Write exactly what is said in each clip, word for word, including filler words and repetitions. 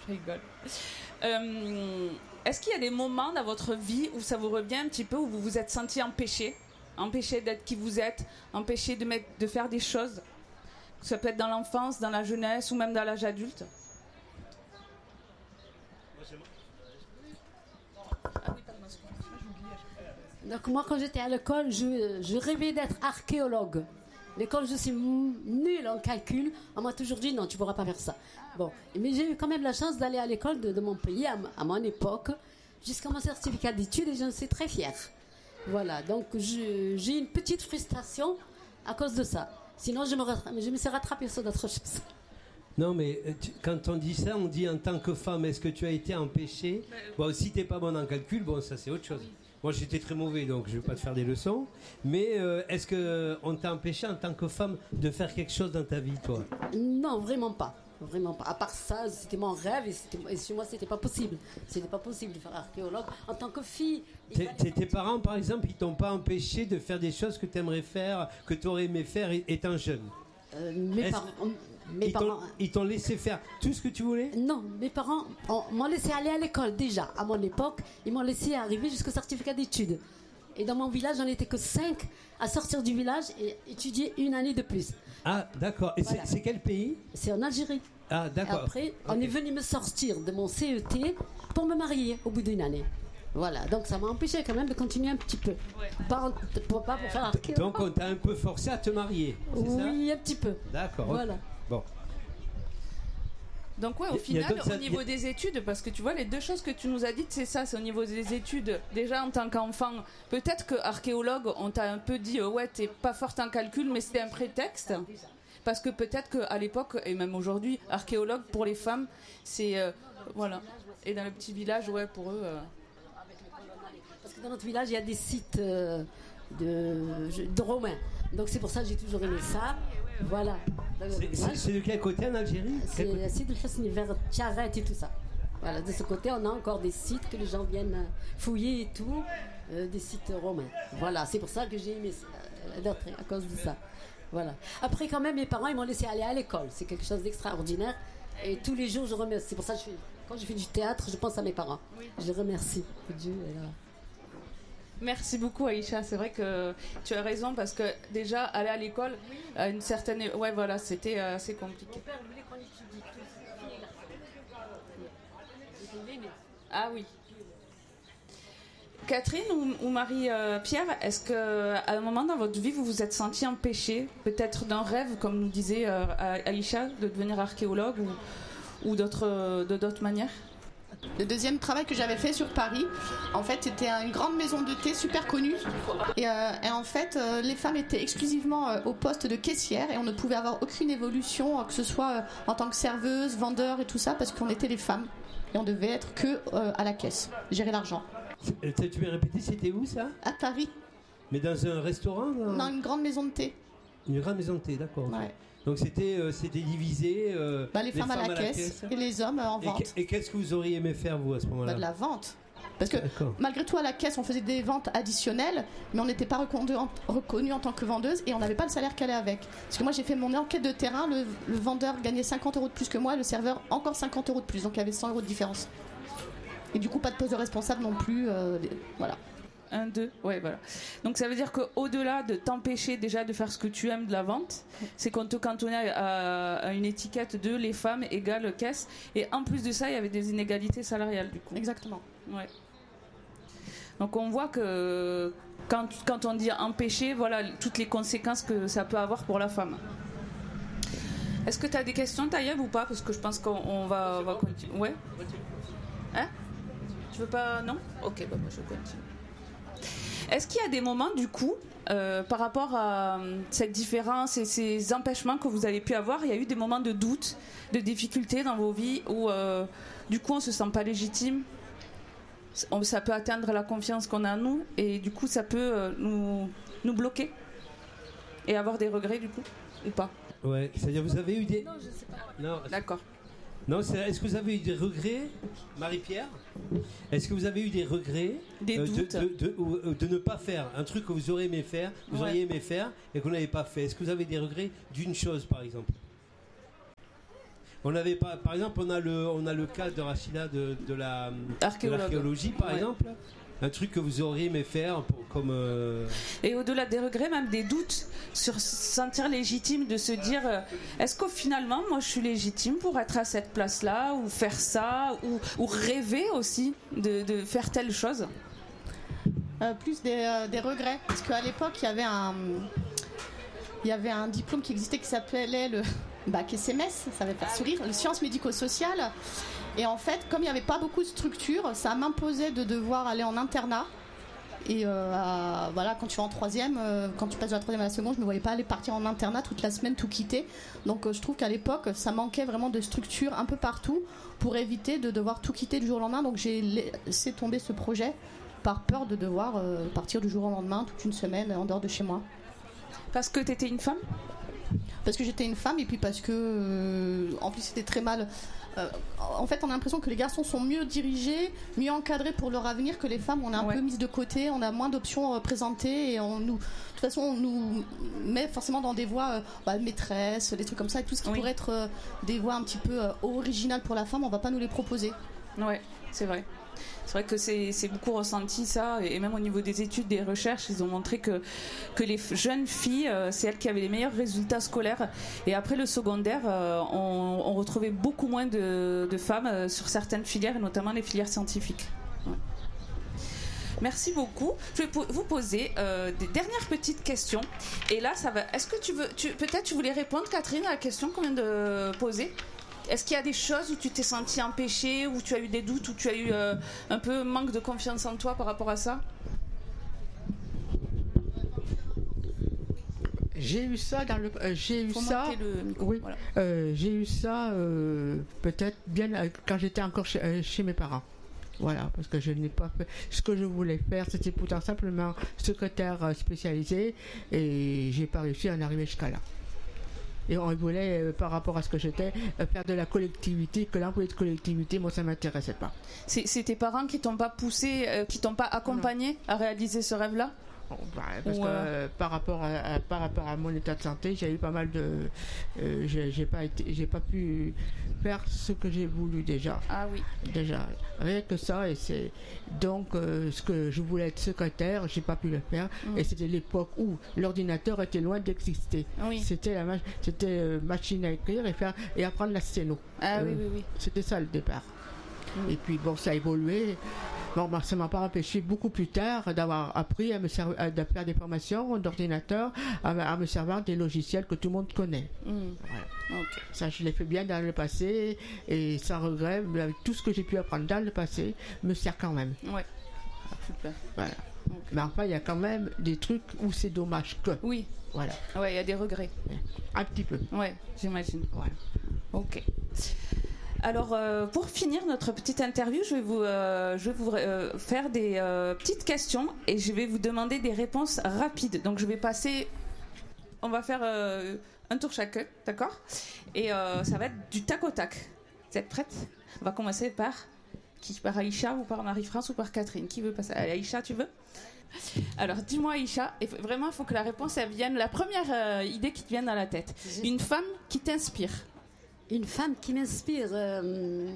Je rigole. Euh, est-ce qu'il y a des moments dans votre vie où ça vous revient un petit peu, où vous vous êtes senti empêché, empêché d'être qui vous êtes, empêché de, mettre, de faire des choses? Ça peut être dans l'enfance, dans la jeunesse ou même dans l'âge adulte. Donc moi, quand j'étais à l'école, je, je rêvais d'être archéologue. Mais quand je suis nulle en calcul, on m'a toujours dit non, tu ne pourras pas faire ça. Bon, mais j'ai eu quand même la chance d'aller à l'école de, de mon pays, à, à mon époque, jusqu'à mon certificat d'études, et j'en suis très fière. Voilà, donc je, j'ai une petite frustration à cause de ça. Sinon, je me, je me suis rattrapée sur d'autres choses. Non, mais tu, quand on dit ça, on dit en tant que femme, est-ce que tu as été empêchée? Bon, si tu n'es pas bonne en calcul, bon, ça c'est autre chose. Moi, j'étais très mauvais, donc je ne vais pas te faire des leçons. Mais euh, est-ce qu'on t'a empêché en tant que femme de faire quelque chose dans ta vie, toi? Non, vraiment pas. Vraiment pas. À part ça, c'était mon rêve et, c'était, et chez moi, c'était pas possible. C'était pas possible de faire archéologue. En tant que fille... Tes, tes, tes parents, par exemple, ils t'ont pas empêché de faire des choses que tu aimerais faire, que tu aurais aimé faire étant jeune? euh, Mes parents... Mes ils, parents... t'ont, ils t'ont laissé faire tout ce que tu voulais? Non, mes parents on, m'ont laissé aller à l'école déjà. À mon époque, ils m'ont laissé arriver jusqu'au certificat d'études. Et dans mon village, on n'était que cinq à sortir du village et étudier une année de plus. Ah, d'accord. Et voilà. c'est, c'est quel pays? C'est en Algérie. Ah, d'accord. Et après, on okay. est venu me sortir de mon C E T pour me marier au bout d'une année. Voilà, donc ça m'a empêché quand même de continuer un petit peu. Ouais. Pas, pour, pas pour faire l'archéologue. Donc on t'a un peu forcé à te marier, c'est oui, ça? Un petit peu. D'accord. Voilà. Okay. Bon. Donc ouais, au final, au niveau des études, parce que tu vois, les deux choses que tu nous as dites, c'est ça, c'est au niveau des études. Déjà, en tant qu'enfant, peut-être que archéologue, on t'a un peu dit, euh, ouais, t'es pas forte en calcul, mais c'était un prétexte. Parce que peut-être qu'à l'époque, et même aujourd'hui, archéologue, pour les femmes, c'est... Euh, voilà. Et dans le petit village, ouais, pour eux... Euh... Parce que dans notre village, il y a des sites euh, de, de Romains. Donc c'est pour ça que j'ai toujours aimé ça. Voilà. C'est, c'est, c'est de quel côté en Algérie? C'est le site de Hesni, vers Tiaret et tout ça. Voilà, de ce côté, on a encore des sites que les gens viennent fouiller et tout, euh, des sites romains. Voilà, c'est pour ça que j'ai aimé euh, d'entrer, à cause de ça. Voilà. Après, quand même, mes parents, ils m'ont laissé aller à l'école. C'est quelque chose d'extraordinaire. Et tous les jours, je remercie. C'est pour ça que je fais, quand je fais du théâtre, je pense à mes parents. Oui. Je les remercie. Dieu est là. Merci beaucoup Aïcha, c'est vrai que tu as raison parce que déjà aller à l'école à une certaine... Ouais voilà, c'était assez compliqué. Mon père voulait qu'on étudie tous. Ah oui. Catherine ou, ou Marie-Pierre, euh, est-ce qu'à un moment dans votre vie vous vous êtes senti empêché, peut-être d'un rêve comme nous disait euh, Aïcha, de devenir archéologue ou, ou d'autres, de d'autres manières? Le deuxième travail que j'avais fait sur Paris, en fait, c'était une grande maison de thé super connue. Et, euh, et en fait, euh, les femmes étaient exclusivement euh, au poste de caissière et on ne pouvait avoir aucune évolution, euh, que ce soit euh, en tant que serveuse, vendeur et tout ça, parce qu'on était les femmes. Et on devait être que euh, à la caisse, gérer l'argent. Tu peux répéter, c'était où ça? À Paris. Mais dans un restaurant dans... Non, une grande maison de thé. Une grande maison de thé, d'accord. Ouais. Donc c'était, euh, c'était divisé. Euh, bah, les, les femmes, femmes à, la, à caisse, la caisse et les hommes euh, en vente. Et, et qu'est-ce que vous auriez aimé faire vous à ce moment-là? Bah, de la vente. Parce que d'accord. Malgré tout à la caisse on faisait des ventes additionnelles, mais on n'était pas reconnus en, reconnu en tant que vendeuse et on n'avait pas le salaire qu'elle allait avec. Parce que moi j'ai fait mon enquête de terrain, le, le vendeur gagnait cinquante euros de plus que moi et le serveur encore cinquante euros de plus, donc il y avait cent euros de différence. Et du coup pas de poste de responsable non plus, euh, voilà. Un, deux, ouais, voilà. Donc ça veut dire qu'au-delà de t'empêcher déjà de faire ce que tu aimes de la vente, c'est qu'on te cantonnait à, à une étiquette de les femmes égale caisse. Et en plus de ça, il y avait des inégalités salariales du coup. Exactement. Ouais. Donc on voit que quand, quand on dit empêcher, voilà toutes les conséquences que ça peut avoir pour la femme. Est-ce que tu as des questions, Taïeb, ou pas? Parce que je pense qu'on on va, on va continuer. Ouais. Hein? Tu veux pas? Non? Ok, bah moi je continue. Est-ce qu'il y a des moments, du coup, euh, par rapport à euh, cette différence et ces empêchements que vous avez pu avoir, il y a eu des moments de doute, de difficulté dans vos vies où, euh, du coup, on ne se sent pas légitime, on, ça peut atteindre la confiance qu'on a en nous et, du coup, ça peut euh, nous, nous bloquer et avoir des regrets, du coup, ou pas? Ouais, c'est-à-dire vous avez eu des... Non, je sais pas. Non, d'accord. Non, c'est... est-ce que vous avez eu des regrets, Marie-Pierre? Est-ce que vous avez eu des regrets des euh, doutes. De, de, de, de ne pas faire un truc que vous auriez aimé faire, vous ouais. auriez aimé faire et que vous n'avez pas fait? Est-ce que vous avez des regrets d'une chose, par exemple? On avait pas, par exemple, on a le, on a le cas de Rachida de, de la de l'archéologie, par ouais. exemple. Un truc que vous auriez aimé faire pour, comme. Euh... Et au-delà des regrets, même des doutes sur se sentir légitime, de se dire euh, est-ce qu'au finalement, moi, je suis légitime pour être à cette place-là, ou faire ça, ou, ou rêver aussi de, de faire telle chose. Euh, plus des, euh, des regrets, parce qu'à l'époque, il y avait un, il y avait un diplôme qui existait qui s'appelait le bac S M S, ça va faire sourire, le sciences médico-sociales. Et en fait, comme il n'y avait pas beaucoup de structure, ça m'imposait de devoir aller en internat. Et euh, à, voilà, quand tu vas en troisième, euh, quand tu passes de la troisième à la seconde, je ne me voyais pas aller partir en internat toute la semaine, tout quitter. Donc euh, je trouve qu'à l'époque, ça manquait vraiment de structure un peu partout pour éviter de devoir tout quitter du jour au lendemain. Donc j'ai laissé tomber ce projet par peur de devoir euh, partir du jour au lendemain, toute une semaine en dehors de chez moi. Parce que tu étais une femme ? Parce que j'étais une femme et puis parce que, euh, en plus, c'était très mal. Euh, en fait, on a l'impression que les garçons sont mieux dirigés, mieux encadrés pour leur avenir que les femmes. On est un ouais. peu mises de côté, on a moins d'options euh, présentées et on nous, de toute façon, on nous met forcément dans des voies euh, bah, maîtresse, des trucs comme ça, et tout ce qui oui. pourrait être euh, des voies un petit peu euh, originales pour la femme, on va pas nous les proposer. Ouais, c'est vrai. C'est vrai que c'est, c'est beaucoup ressenti ça, et même au niveau des études, des recherches, ils ont montré que, que les jeunes filles, euh, c'est elles qui avaient les meilleurs résultats scolaires, et après le secondaire, euh, on, on retrouvait beaucoup moins de, de femmes euh, sur certaines filières, et notamment les filières scientifiques. Ouais. Merci beaucoup. Je vais po- vous poser euh, des dernières petites questions, et là, ça va. Est-ce que tu veux, tu, peut-être tu voulais répondre, Catherine, à la question qu'on vient de poser ? Est-ce qu'il y a des choses où tu t'es sentie empêchée, où tu as eu des doutes, où tu as eu euh, un peu manque de confiance en toi par rapport à ça ? J'ai eu ça dans le. Euh, j'ai eu Faut ça. Le micro, oui. Voilà. Euh, j'ai eu ça euh, peut-être bien euh, quand j'étais encore chez, euh, chez mes parents. Voilà, parce que je n'ai pas fait ce que je voulais faire, c'était pourtant simplement secrétaire euh, spécialisé, et j'ai pas réussi à en arriver jusqu'à là. Et on voulait, euh, par rapport à ce que j'étais, euh, faire de la collectivité, que l'employé de collectivité, moi, ça ne m'intéressait pas. C'est, c'est tes parents qui t'ont pas poussé, euh, qui t'ont pas accompagné non. à réaliser ce rêve-là ? Bah, parce Ou que euh, par rapport à, à par rapport à mon état de santé, j'ai eu pas mal de, euh, j'ai, j'ai pas été, j'ai pas pu faire ce que j'ai voulu déjà. Ah oui. Déjà, rien que ça, et c'est donc euh, ce que je voulais être secrétaire, j'ai pas pu le faire, mmh. et c'était l'époque où l'ordinateur était loin d'exister. Oui. C'était la, ma- c'était euh, machine à écrire et faire et apprendre la sténo. Ah euh, oui oui oui. C'était ça le départ. Mmh. Et puis bon, ça a évolué. Bon, bah, ça ne m'a pas empêché beaucoup plus tard d'avoir appris à me servir, à, à faire des formations d'ordinateur, à, à me servir des logiciels que tout le monde connaît. Mmh. Voilà. Okay. Ça, je l'ai fait bien dans le passé et sans regret, mais avec tout ce que j'ai pu apprendre dans le passé, me sert quand même. Ouais. Super. Voilà. Okay. Mais enfin, il y a quand même des trucs où c'est dommage que. Oui. Voilà. Ouais, il y a des regrets. Un petit peu. Ouais, j'imagine. Voilà. Ok. Alors, euh, pour finir notre petite interview, je vais vous, euh, je vais vous euh, faire des euh, petites questions et je vais vous demander des réponses rapides. Donc, je vais passer. On va faire euh, un tour chacun, d'accord ? Et euh, ça va être du tac au tac. Vous êtes prêtes ? On va commencer par qui ? Par Aïcha ou par Marie-France ou par Catherine ? Qui veut passer ? Allez, Aïcha, tu veux ? Alors, dis-moi, Aïcha, et vraiment, il faut que la réponse elle vienne, la première euh, idée qui te vienne dans la tête. Une femme qui t'inspire. Une femme qui m'inspire. Euh,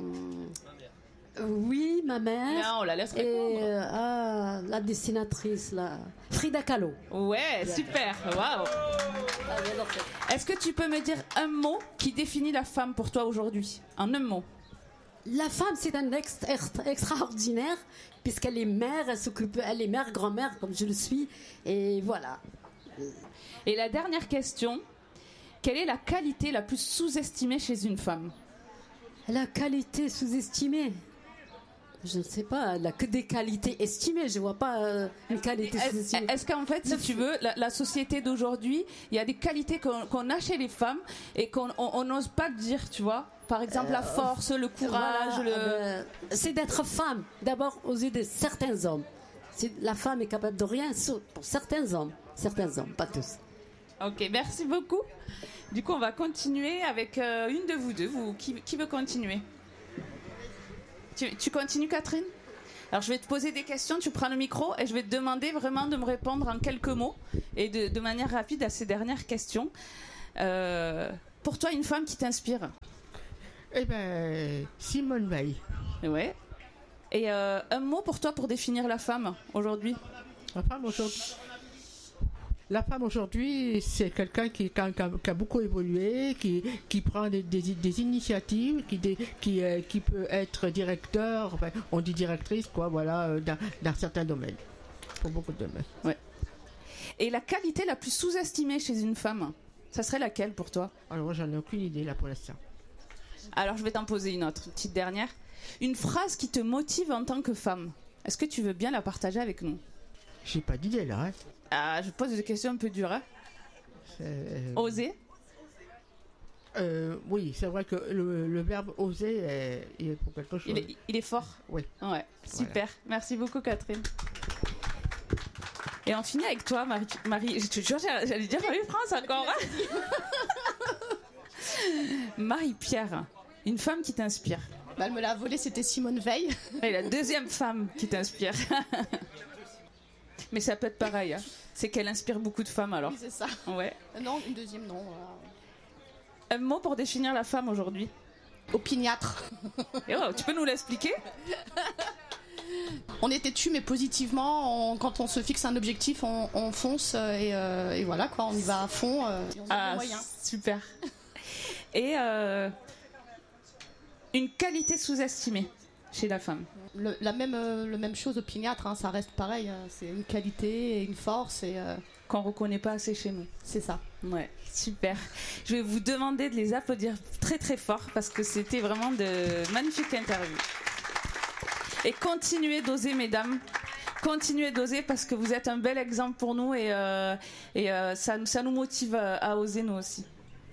oui, ma mère. Non, on la laisse répondre. Et euh, ah, la dessinatrice, là. Frida Kahlo. Ouais, super. Waouh. Est-ce que tu peux me dire un mot qui définit la femme pour toi aujourd'hui ? En un mot. La femme, c'est un ex- extra- extraordinaire, puisqu'elle est mère, elle s'occupe, elle est mère, grand-mère, comme je le suis. Et voilà. Et la dernière question. Quelle est la qualité la plus sous-estimée chez une femme ? La qualité sous-estimée ? Je ne sais pas, elle n'a que des qualités estimées, je ne vois pas euh, une qualité sous-estimée. Est-ce qu'en fait, si tu veux, la, la société d'aujourd'hui, il y a des qualités qu'on, qu'on a chez les femmes et qu'on n'ose pas dire, tu vois ? Par exemple, euh, la force, le courage, voilà, le... Euh, c'est d'être femme, d'abord aux yeux de certains hommes. C'est, la femme est capable de rien pour certains hommes, certains hommes, pas tous. Ok, merci beaucoup. Du coup, on va continuer avec euh, une de vous deux. Vous, qui, qui veut continuer ? tu, tu continues, Catherine ? Alors, je vais te poser des questions, tu prends le micro et je vais te demander vraiment de me répondre en quelques mots et de, de manière rapide à ces dernières questions. Euh, pour toi, une femme qui t'inspire ? Eh ben, Simone Veil. Ouais. Et euh, un mot pour toi pour définir la femme aujourd'hui? La femme aujourd'hui, la femme aujourd'hui, c'est quelqu'un qui, qui, a, qui a beaucoup évolué, qui, qui prend des, des, des initiatives, qui, des, qui, euh, qui peut être directeur, enfin, on dit directrice, quoi, voilà, euh, dans, dans certains domaines, pour beaucoup de domaines. Ouais. Et la qualité la plus sous-estimée chez une femme, ça serait laquelle pour toi? Alors moi, j'en ai aucune idée là pour l'instant. Alors je vais t'en poser une autre, une petite dernière. Une phrase qui te motive en tant que femme. Est-ce que tu veux bien la partager avec nous? J'ai pas d'idée là. Hein. Ah, je pose des questions un peu dures. Hein. Euh... Oser euh, Oui, c'est vrai que le, le verbe oser est, il est pour quelque chose. Il est, il est fort. Oui. Ouais, super. Voilà. Merci beaucoup, Catherine. Et on finit avec toi, Marie. Marie je te jure, j'allais dire Marie-France encore. Marie-Pierre, une femme qui t'inspire. Bah, elle me l'a volée, c'était Simone Veil. Et la deuxième femme qui t'inspire. Mais ça peut être pareil. Hein. C'est qu'elle inspire beaucoup de femmes alors. Oui, c'est ça. Ouais. Non, une deuxième, non. Voilà. Un mot pour définir la femme aujourd'hui? Opiniâtre. Et oh, tu peux nous l'expliquer? On est têtu, mais positivement. On, quand on se fixe un objectif, on, on fonce et, euh, et voilà quoi, on y va à fond. Euh, et on ah, super. Et euh, une qualité sous-estimée chez la femme? Le, la même, euh, le même chose opiniâtre, hein, ça reste pareil. Hein, c'est une qualité et une force et euh... qu'on reconnaît pas assez chez nous. C'est ça. Ouais, super. Je vais vous demander de les applaudir très très fort parce que c'était vraiment de magnifiques interviews. Et continuez d'oser, mesdames. Continuez d'oser parce que vous êtes un bel exemple pour nous et, euh, et euh, ça, ça nous motive à, à oser nous aussi.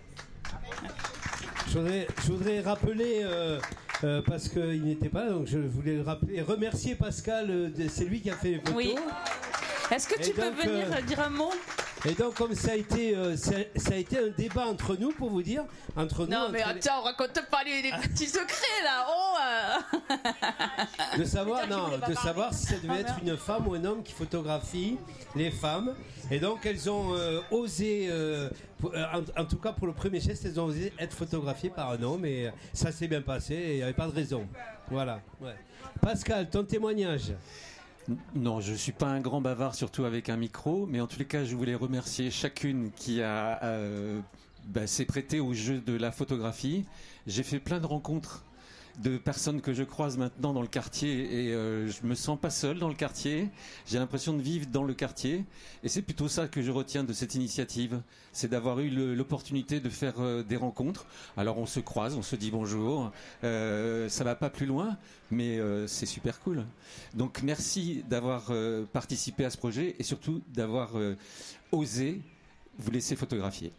Je voudrais, je voudrais rappeler, euh, euh, parce qu'il n'était pas là, donc je voulais le rappeler, remercier Pascal, euh, c'est lui qui a fait les photos. Oui. Est-ce que tu et peux donc, venir euh, dire un mot? Et donc, comme ça a été, euh, ça, ça a été un débat entre nous, pour vous dire, entre nous. Non, mais entre attends, on raconte pas les, les petits secrets là. Oh. Euh... De savoir, non, de savoir si ça devait être une femme ou un homme qui photographie les femmes. Et donc, elles ont euh, osé, euh, pour, euh, en, en tout cas pour le premier geste, elles ont osé être photographiées par un homme. Et ça s'est bien passé. Et il n'y avait pas de raison. Voilà. Ouais. Pascal, ton témoignage. Non, je ne suis pas un grand bavard, surtout avec un micro, mais en tous les cas, je voulais remercier chacune qui a euh, bah, s'est prêtée au jeu de la photographie. J'ai fait plein de rencontres de personnes que je croise maintenant dans le quartier et euh, je me sens pas seul dans le quartier. J'ai l'impression de vivre dans le quartier et c'est plutôt ça que je retiens de cette initiative, c'est d'avoir eu le, l'opportunité de faire euh, des rencontres. Alors on se croise, on se dit bonjour, euh, ça va pas plus loin, mais euh, c'est super cool. Donc merci d'avoir euh, participé à ce projet et surtout d'avoir euh, osé vous laisser photographier.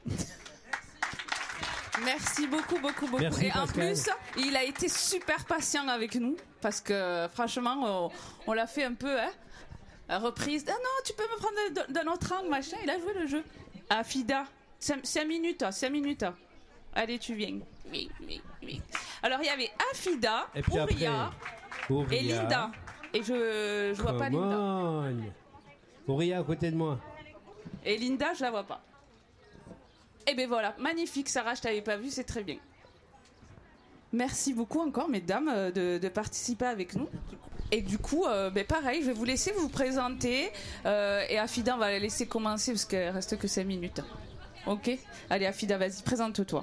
Merci beaucoup, beaucoup, beaucoup. Merci, et en Pascal. plus, il a été super patient avec nous parce que franchement, on, on l'a fait un peu, hein, à reprise. Ah non, tu peux me prendre d'un autre angle, machin. Il a joué le jeu. Afida, cinq minutes, cinq minutes. Allez, tu viens. Oui, oui, oui. Alors, il y avait Afida, Et puis Ouria après, Ouria. et Linda. Et je, je vois pas Come Linda. on. Ouria à côté de moi. Et Linda, je la vois pas. Et ben voilà, magnifique, Sarah, je t'avais pas vu, c'est très bien. Merci beaucoup encore, mesdames, de, de participer avec nous. Et du coup, euh, ben pareil, je vais vous laisser vous présenter. Euh, et Afida, on va la laisser commencer parce qu'il reste que cinq minutes. Ok? Allez, Afida, vas-y, présente-toi.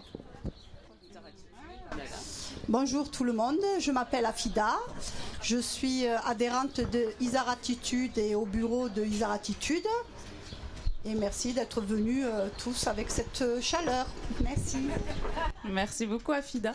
Bonjour tout le monde, je m'appelle Afida. Je suis adhérente de Isaratitude et au bureau de Isaratitude. Et merci d'être venus euh, tous avec cette euh, chaleur. Merci. Merci beaucoup, Afida.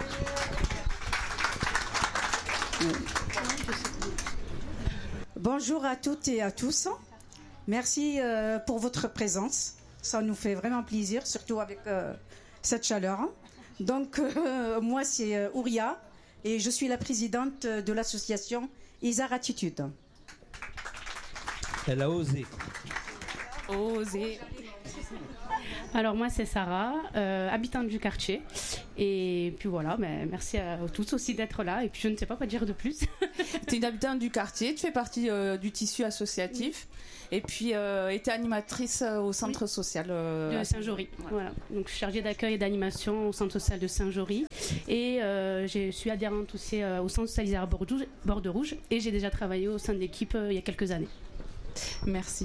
Bonjour à toutes et à tous. Merci euh, pour votre présence. Ça nous fait vraiment plaisir, surtout avec euh, cette chaleur. Donc, euh, moi, c'est euh, Ouria et je suis la présidente de l'association Isaratitude. Elle a osé. Osez. Alors moi c'est Sarah, euh, habitante du quartier. Et puis voilà, mais merci à tous aussi d'être là. Et puis je ne sais pas quoi dire de plus. Tu es une habitante du quartier, tu fais partie euh, du tissu associatif. Oui. Et puis euh, tu es animatrice euh, au centre oui. social euh, de Saint-Jory. Voilà. Voilà. Donc je suis chargée d'accueil et d'animation au centre social de Saint-Jory. Et euh, je suis adhérente aussi euh, au centre social Isère Borde Rouge. Et j'ai déjà travaillé au sein de l'équipe euh, il y a quelques années. Merci.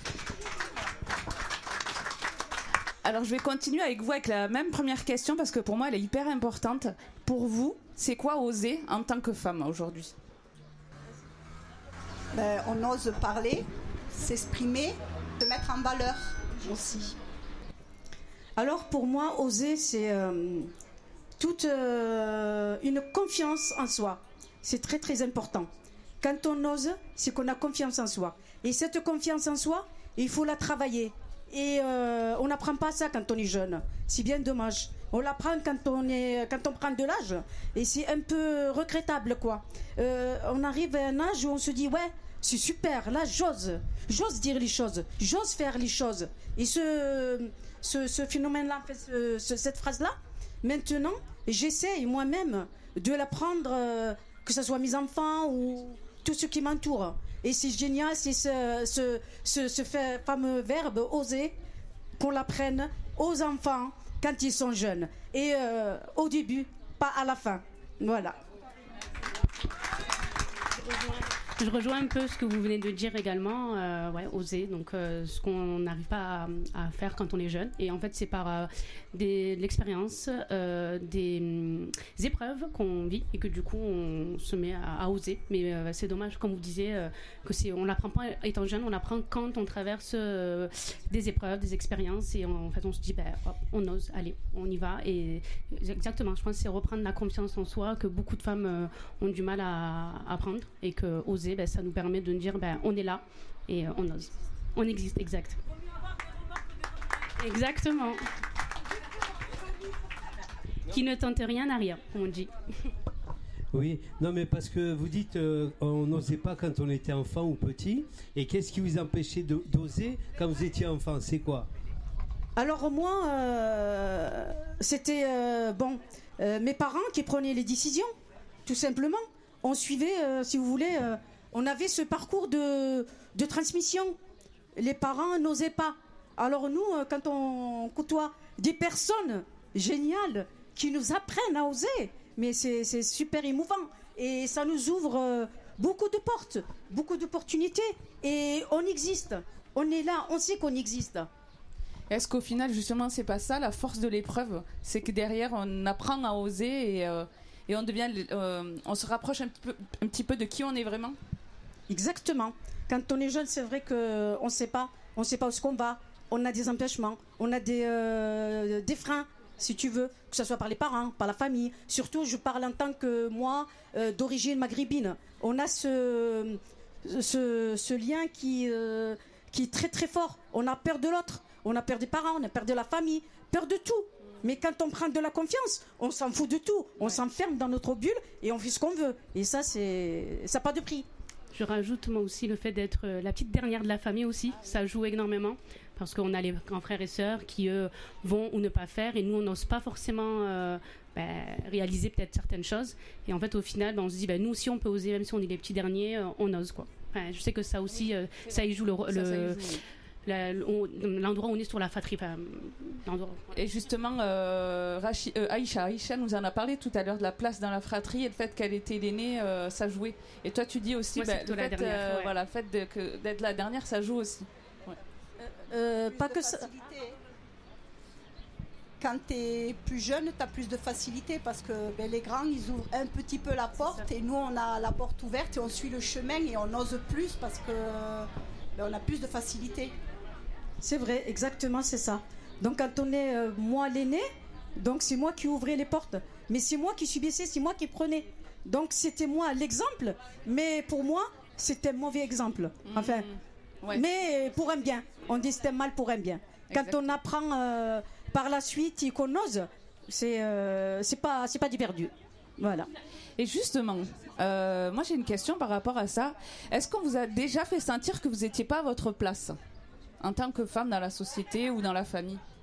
Alors je vais continuer avec vous avec la même première question parce que pour moi elle est hyper importante. Pour vous, c'est quoi oser en tant que femme aujourd'hui ? Ben, on ose parler, s'exprimer, se mettre en valeur aussi. Alors pour moi, oser, c'est euh, toute euh, une confiance en soi. C'est très très important. Quand on ose, c'est qu'on a confiance en soi. Et cette confiance en soi, il faut la travailler. Et euh, on n'apprend pas ça quand on est jeune. C'est bien dommage. On l'apprend quand on est, quand on prend de l'âge. Et c'est un peu regrettable, quoi. Euh, on arrive à un âge où on se dit, ouais, c'est super, là, j'ose. J'ose dire les choses. J'ose faire les choses. Et ce, ce, ce phénomène-là, en fait, ce, ce, cette phrase-là, maintenant, j'essaie moi-même de la prendre, euh, que ce soit mes enfants ou tout ce qui m'entoure. Et c'est génial, c'est ce, ce, ce, ce fameux verbe oser qu'on l'apprenne aux enfants quand ils sont jeunes. Et euh, au début, pas à la fin. Voilà. Je rejoins un peu ce que vous venez de dire également, euh, ouais, oser, donc euh, ce qu'on n'arrive pas à, à faire quand on est jeune. Et en fait, c'est par euh, des, de l'expérience, euh, des, des épreuves qu'on vit et que du coup, on se met à, à oser. Mais euh, c'est dommage, comme vous disiez, euh, que c'est, on l'apprend pas étant jeune, on l'apprend quand on traverse euh, des épreuves, des expériences. Et en fait, on se dit, ben, hop, on ose, allez, on y va. Et exactement, je pense que c'est reprendre la confiance en soi que beaucoup de femmes euh, ont du mal à, à prendre et que oser, ben, ça nous permet de nous dire ben, on est là et euh, on ose. On existe, exact. Exactement. Qui ne tente rien n'a rien, comme on dit. Oui, non mais parce que vous dites euh, on n'osait pas quand on était enfant ou petit. Et qu'est-ce qui vous empêchait de, d'oser quand vous étiez enfant ? C'est quoi ? Alors moi, euh, c'était euh, bon, euh, mes parents qui prenaient les décisions, tout simplement. On suivait, euh, si vous voulez, euh, on avait ce parcours de, de transmission. Les parents n'osaient pas. Alors nous, euh, quand on côtoie des personnes géniales qui nous apprennent à oser, mais c'est, c'est super émouvant. Et ça nous ouvre euh, beaucoup de portes, beaucoup d'opportunités. Et on existe. On est là, on sait qu'on existe. Est-ce qu'au final, justement, c'est pas ça la force de l'épreuve ? C'est que derrière, on apprend à oser et... Euh... Et on devient, euh, on se rapproche un petit, peu, un petit peu de qui on est vraiment. Exactement. Quand on est jeune, c'est vrai qu'on ne sait pas. On ne sait pas où est-ce qu'on va. On a des empêchements. On a des, euh, des freins, si tu veux. Que ce soit par les parents, par la famille. Surtout, je parle en tant que moi, euh, d'origine maghrébine. On a ce, ce, ce lien qui, euh, qui est très très fort. On a peur de l'autre. On a peur des parents. On a peur de la famille. Peur de tout. Mais quand on prend de la confiance, on s'en fout de tout. On ouais. s'enferme dans notre bulle et on fait ce qu'on veut. Et ça, c'est... ça n'a pas de prix. Je rajoute moi aussi le fait d'être la petite dernière de la famille aussi. Ça joue énormément parce qu'on a les grands frères et sœurs qui, eux, vont ou ne pas faire. Et nous, on n'ose pas forcément euh, ben, réaliser peut-être certaines choses. Et en fait, au final, ben, on se dit, ben, nous aussi, on peut oser, même si on est les petits derniers, euh, on ose, quoi. Enfin, je sais que ça aussi, euh, ça y joue le... Ça, le ça y joue. La, on, l'endroit où on est sur la fratrie. Enfin, et justement, euh, Rachi, euh, Aïcha, Aïcha nous en a parlé tout à l'heure de la place dans la fratrie et le fait qu'elle était l'aînée, euh, ça jouait. Et toi, tu dis aussi, Moi, bah, le fait, dernière, euh, ouais. voilà, le fait de, que, d'être la dernière, ça joue aussi. Ouais. Euh, pas que ça. Quand tu es plus jeune, tu as plus de facilité parce que ben, les grands, ils ouvrent un petit peu la porte et nous, on a la porte ouverte et on suit le chemin et on ose plus parce que ben, on a plus de facilité. C'est vrai, exactement, c'est ça. Donc quand on est, euh, moi l'aîné, donc c'est moi qui ouvrais les portes. Mais c'est moi qui subissais, c'est moi qui prenais. Donc c'était moi l'exemple, mais pour moi, c'était un mauvais exemple. Enfin, mmh, ouais. Mais pour un bien. On dit c'était mal pour un bien. Quand exact. On apprend euh, par la suite et qu'on ose, c'est, euh, c'est pas, c'est pas du perdu. Voilà. Et justement, euh, moi j'ai une question par rapport à ça. Est-ce qu'on vous a déjà fait sentir que vous n'étiez pas à votre place ? En tant que femme dans la société ou dans la famille ?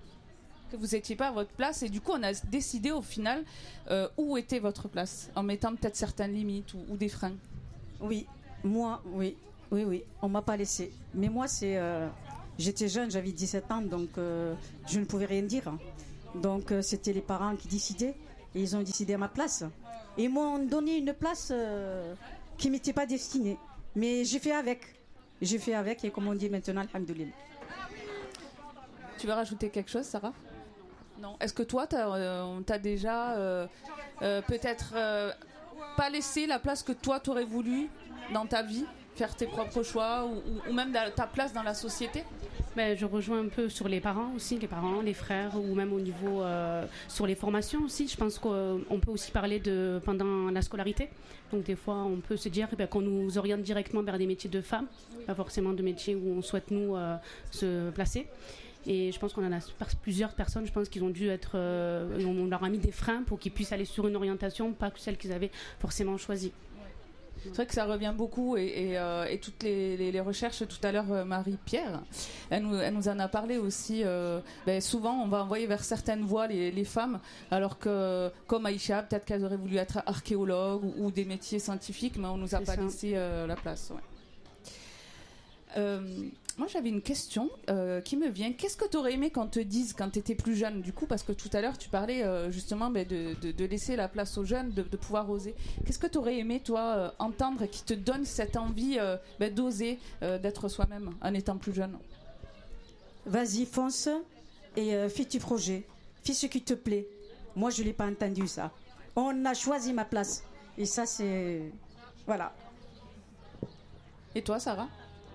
que vous n'étiez pas à votre place, et du coup on a décidé au final euh, où était votre place, en mettant peut-être certaines limites ou, ou des freins. Oui, moi, oui, oui, oui, on m'a pas laissé. Mais moi, c'est, euh, j'étais jeune, j'avais dix-sept ans, donc euh, je ne pouvais rien dire. Donc euh, c'était les parents qui décidaient, et ils ont décidé à ma place. Et ils m'ont donné une place euh, qui m'était pas destinée. Mais j'ai fait avec, j'ai fait avec, et comme on dit maintenant, alhamdoulilah. Tu veux rajouter quelque chose, Sarah ? Non. Est-ce que toi, t'as, euh, on t'a déjà euh, euh, peut-être euh, pas laissé la place que toi t'aurais voulu dans ta vie, faire tes propres choix, ou, ou, ou même ta place dans la société ? Ben, je rejoins un peu sur les parents aussi, les parents, les frères, ou même au niveau euh, sur les formations aussi. Je pense qu'on peut aussi parler de pendant la scolarité. Donc des fois, on peut se dire ben, qu'on nous oriente directement vers des métiers de femmes, pas forcément de métiers où on souhaite nous euh, se placer. Et je pense qu'on en a plusieurs personnes, je pense qu'ils ont dû être, euh, on leur a mis des freins pour qu'ils puissent aller sur une orientation, pas que celle qu'ils avaient forcément choisie. C'est vrai que ça revient beaucoup, et, et, euh, et toutes les, les, les recherches, tout à l'heure, euh, Marie-Pierre, elle nous, elle nous en a parlé aussi. Euh, ben souvent, on va envoyer vers certaines voies les, les femmes, alors que, comme Aïcha, peut-être qu'elles auraient voulu être archéologues ou, ou des métiers scientifiques, mais on nous a C'est pas ça. laissé euh, la place. Ouais. Euh, moi, j'avais une question euh, qui me vient. Qu'est-ce que tu aurais aimé qu'on te dise quand tu étais plus jeune, du coup, parce que tout à l'heure, tu parlais euh, justement ben, de, de, de laisser la place aux jeunes, de, de pouvoir oser. Qu'est-ce que tu aurais aimé, toi, euh, entendre, qui te donne cette envie euh, ben, d'oser, euh, d'être soi-même en étant plus jeune ? Vas-y, fonce, et euh, fais tes projets, fais ce qui te plaît. Moi, je l'ai pas entendu, ça. On a choisi ma place. Et ça, c'est... Voilà. Et toi, Sarah ?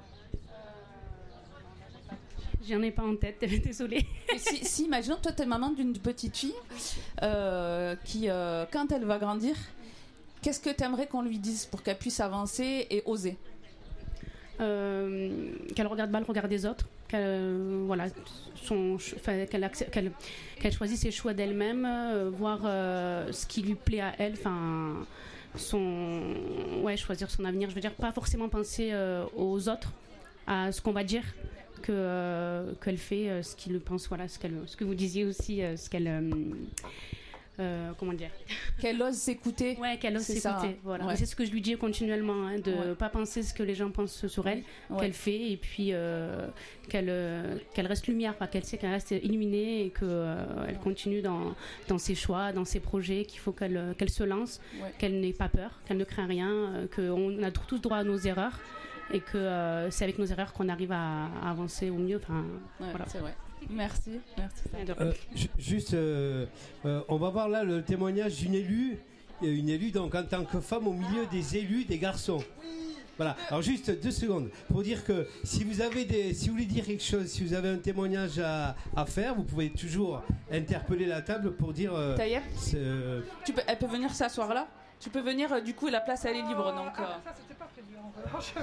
J'en ai pas en tête, désolée. Et si, si, imaginons, toi, t'es maman d'une petite fille euh, qui, euh, quand elle va grandir, qu'est-ce que t'aimerais qu'on lui dise pour qu'elle puisse avancer et oser ? euh, Qu'elle regarde pas le regard des autres, qu'elle, euh, voilà, son, qu'elle, accep- qu'elle, qu'elle choisit ses choix d'elle-même, euh, voir euh, ce qui lui plaît à elle, enfin, son, ouais, choisir son avenir. Je veux dire, pas forcément penser euh, aux autres, à ce qu'on va dire. Que, euh, qu'elle fait euh, ce qu'il pense, voilà, ce, qu'elle, ce que vous disiez aussi, euh, ce qu'elle. Euh, euh, comment dire ? Qu'elle ose s'écouter. Ouais, qu'elle ose c'est s'écouter. Ça. Voilà. Ouais. C'est ce que je lui dis continuellement, hein, de ne Ouais. pas penser ce que les gens pensent sur elle, Ouais. qu'elle fait, et puis euh, qu'elle, euh, qu'elle reste lumière, enfin, qu'elle sait qu'elle reste illuminée et qu'elle euh, continue dans, dans ses choix, dans ses projets, qu'il faut qu'elle, qu'elle se lance, Ouais. qu'elle n'ait pas peur, qu'elle ne craint rien, euh, qu'on a tous droit à nos erreurs. Et que euh, c'est avec nos erreurs qu'on arrive à, à avancer au mieux. Enfin, Ouais, voilà. c'est vrai. Merci. Merci. Euh, ju- juste, euh, euh, on va voir là le témoignage d'une élue, euh, une élue donc en tant que femme au milieu des élus, des garçons. Voilà. Alors juste deux secondes pour dire que si vous avez des, si vous voulez dire quelque chose, si vous avez un témoignage à, à faire, vous pouvez toujours interpeller la table pour dire. Euh, Taïeb, c'est- tu peux, elle peut venir s'asseoir là. Tu peux venir, euh, du coup, la place elle est libre, donc. euh, Ça, c'était pas prévu en revanche.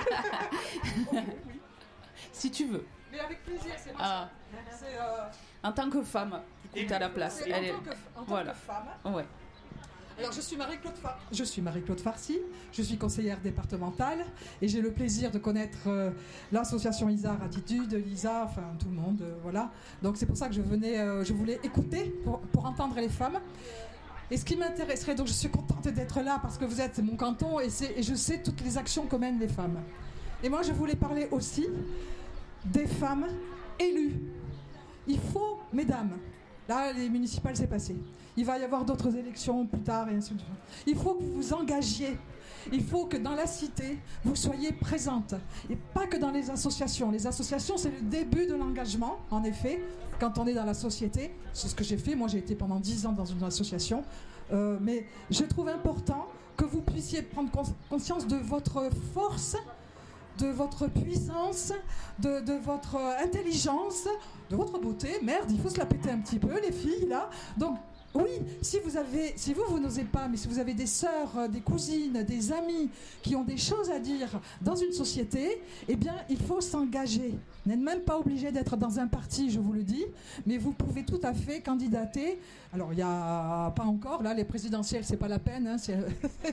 si tu veux. Mais avec plaisir, c'est pas Ah. ça. C'est, euh, En tant que femme, du coup, t'as la place. c'est Elle en est- tant que, en tant Voilà. que femme. Ouais. Alors, je suis Marie-Claude Far- Je suis Marie-Claude Farcy, je suis conseillère départementale et j'ai le plaisir de connaître euh, l'association Isar Attitude, l'Isa, enfin tout le monde, euh, voilà. Donc c'est pour ça que je venais, euh, je voulais écouter pour, pour entendre les femmes. Et ce qui m'intéresserait, donc je suis contente d'être là parce que vous êtes mon canton et, c'est, et je sais toutes les actions que mènent les femmes. Et moi je voulais parler aussi des femmes élues. Il faut, mesdames, là les municipales c'est passé, il va y avoir d'autres élections plus tard et ainsi de suite. Il faut que vous vous engagiez. Il faut que dans la cité, vous soyez présentes. Et pas que dans les associations. Les associations, c'est le début de l'engagement, en effet, quand on est dans la société. C'est ce que j'ai fait. Moi, j'ai été pendant dix ans dans une association. Euh, mais je trouve important que vous puissiez prendre cons- conscience de votre force, de votre puissance, de, de votre intelligence, de votre beauté. Merde, il faut se la péter un petit peu, les filles, là. Donc, Oui, si vous avez, si vous, vous n'osez pas, mais si vous avez des sœurs, euh, des cousines, des amis qui ont des choses à dire dans une société, eh bien, il faut s'engager. Vous n'êtes même pas obligé d'être dans un parti, je vous le dis, mais vous pouvez tout à fait candidater. Alors, il n'y a pas encore, là, les présidentielles, c'est pas la peine, hein, c'est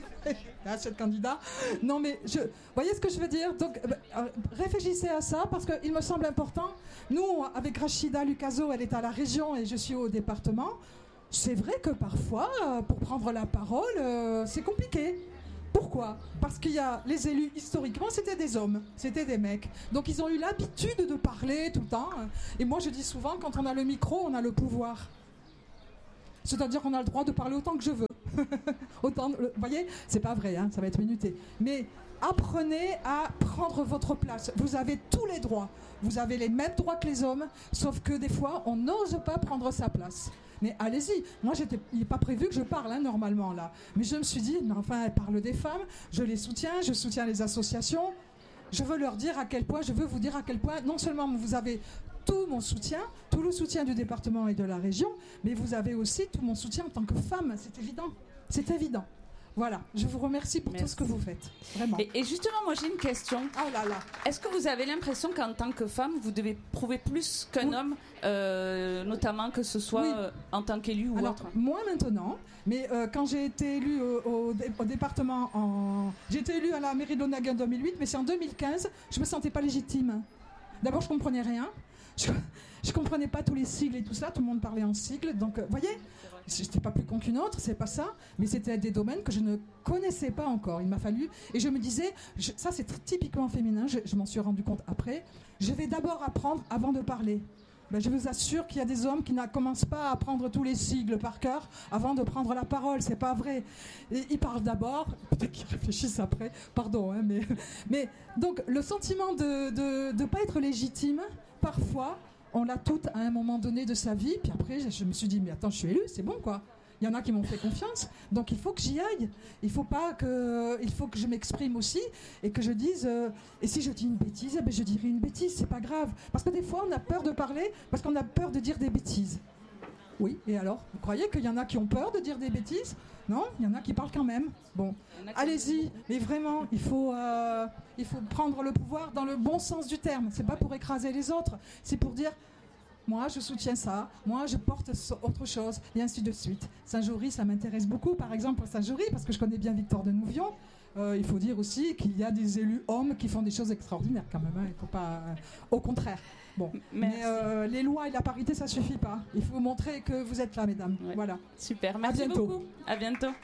un seul candidat. Non, mais je, vous voyez ce que je veux dire? Donc, euh, réfléchissez à ça, parce qu'il me semble important. Nous, avec Rachida Lucaso, elle est à la région et je suis au département. C'est vrai que parfois, euh, pour prendre la parole, euh, c'est compliqué. Pourquoi? Parce qu'il y a les élus, historiquement, c'était des hommes, c'était des mecs. Donc ils ont eu l'habitude de parler tout le temps. Et moi, je dis souvent, quand on a le micro, on a le pouvoir. C'est-à-dire qu'on a le droit de parler autant que je veux. Autant, vous voyez, c'est pas vrai, hein, ça va être minuté. Mais apprenez à prendre votre place. Vous avez tous les droits. Vous avez les mêmes droits que les hommes, sauf que des fois, on n'ose pas prendre sa place. Mais allez-y. Moi, j'étais, il n'est pas prévu que je parle, hein, normalement, là. Mais je me suis dit, mais enfin, elle parle des femmes, je les soutiens, je soutiens les associations. Je veux leur dire à quel point, je veux vous dire à quel point, non seulement vous avez tout mon soutien, tout le soutien du département et de la région, mais vous avez aussi tout mon soutien en tant que femme. C'est évident. C'est évident. Voilà, je vous remercie pour Merci. tout ce que vous faites, vraiment. Et, et justement, moi j'ai une question. Oh là là. Est-ce que vous avez l'impression qu'en tant que femme, vous devez prouver plus qu'un oui. homme, euh, notamment que ce soit oui. euh, en tant qu'élu ou Alors, autre? Moi maintenant, mais euh, quand j'ai été élue au, au, au département, en... j'ai été élue à la mairie de Launaguet en deux mille huit, mais c'est en deux mille quinze, je me sentais pas légitime. D'abord, je comprenais rien. Je, je comprenais pas tous les sigles et tout ça, tout le monde parlait en sigles, donc vous euh, voyez, j'étais pas plus con qu'une autre, c'est pas ça, mais c'était des domaines que je ne connaissais pas encore. Il m'a fallu, et je me disais, je, ça c'est typiquement féminin, je, je m'en suis rendu compte après, je vais d'abord apprendre avant de parler. Ben, je vous assure qu'il y a des hommes qui ne commencent pas à apprendre tous les sigles par cœur avant de prendre la parole, c'est pas vrai. Et ils parlent d'abord, peut-être qu'ils réfléchissent après, pardon, hein, mais, mais donc le sentiment de ne de, de pas être légitime, parfois, on l'a toute à un moment donné de sa vie, puis après je me suis dit, mais attends, je suis élue, c'est bon quoi. Il y en a qui m'ont fait confiance, donc il faut que j'y aille. Il faut pas que, il faut que je m'exprime aussi et que je dise. Euh, et si je dis une bêtise, eh ben je dirai une bêtise, c'est pas grave. Parce que des fois, on a peur de parler parce qu'on a peur de dire des bêtises. Oui, et alors, vous croyez qu'il y en a qui ont peur de dire des bêtises? Non, il y en a qui parlent quand même. Bon, allez-y, mais vraiment, il faut, euh, il faut prendre le pouvoir dans le bon sens du terme. C'est pas pour écraser les autres, c'est pour dire. Moi, je soutiens ça. Moi, je porte autre chose. Et ainsi de suite. Saint-Jory, ça m'intéresse beaucoup. Par exemple, pour Saint-Jory, parce que je connais bien Victor de Nouvion. Euh, il faut dire aussi qu'il y a des élus hommes qui font des choses extraordinaires, quand même. Hein. Il faut pas... Euh, au contraire. Bon. Merci. Mais euh, les lois et la parité, ça suffit pas. Il faut montrer que vous êtes là, mesdames. Ouais. Voilà. Super. Merci à bientôt. beaucoup. À bientôt.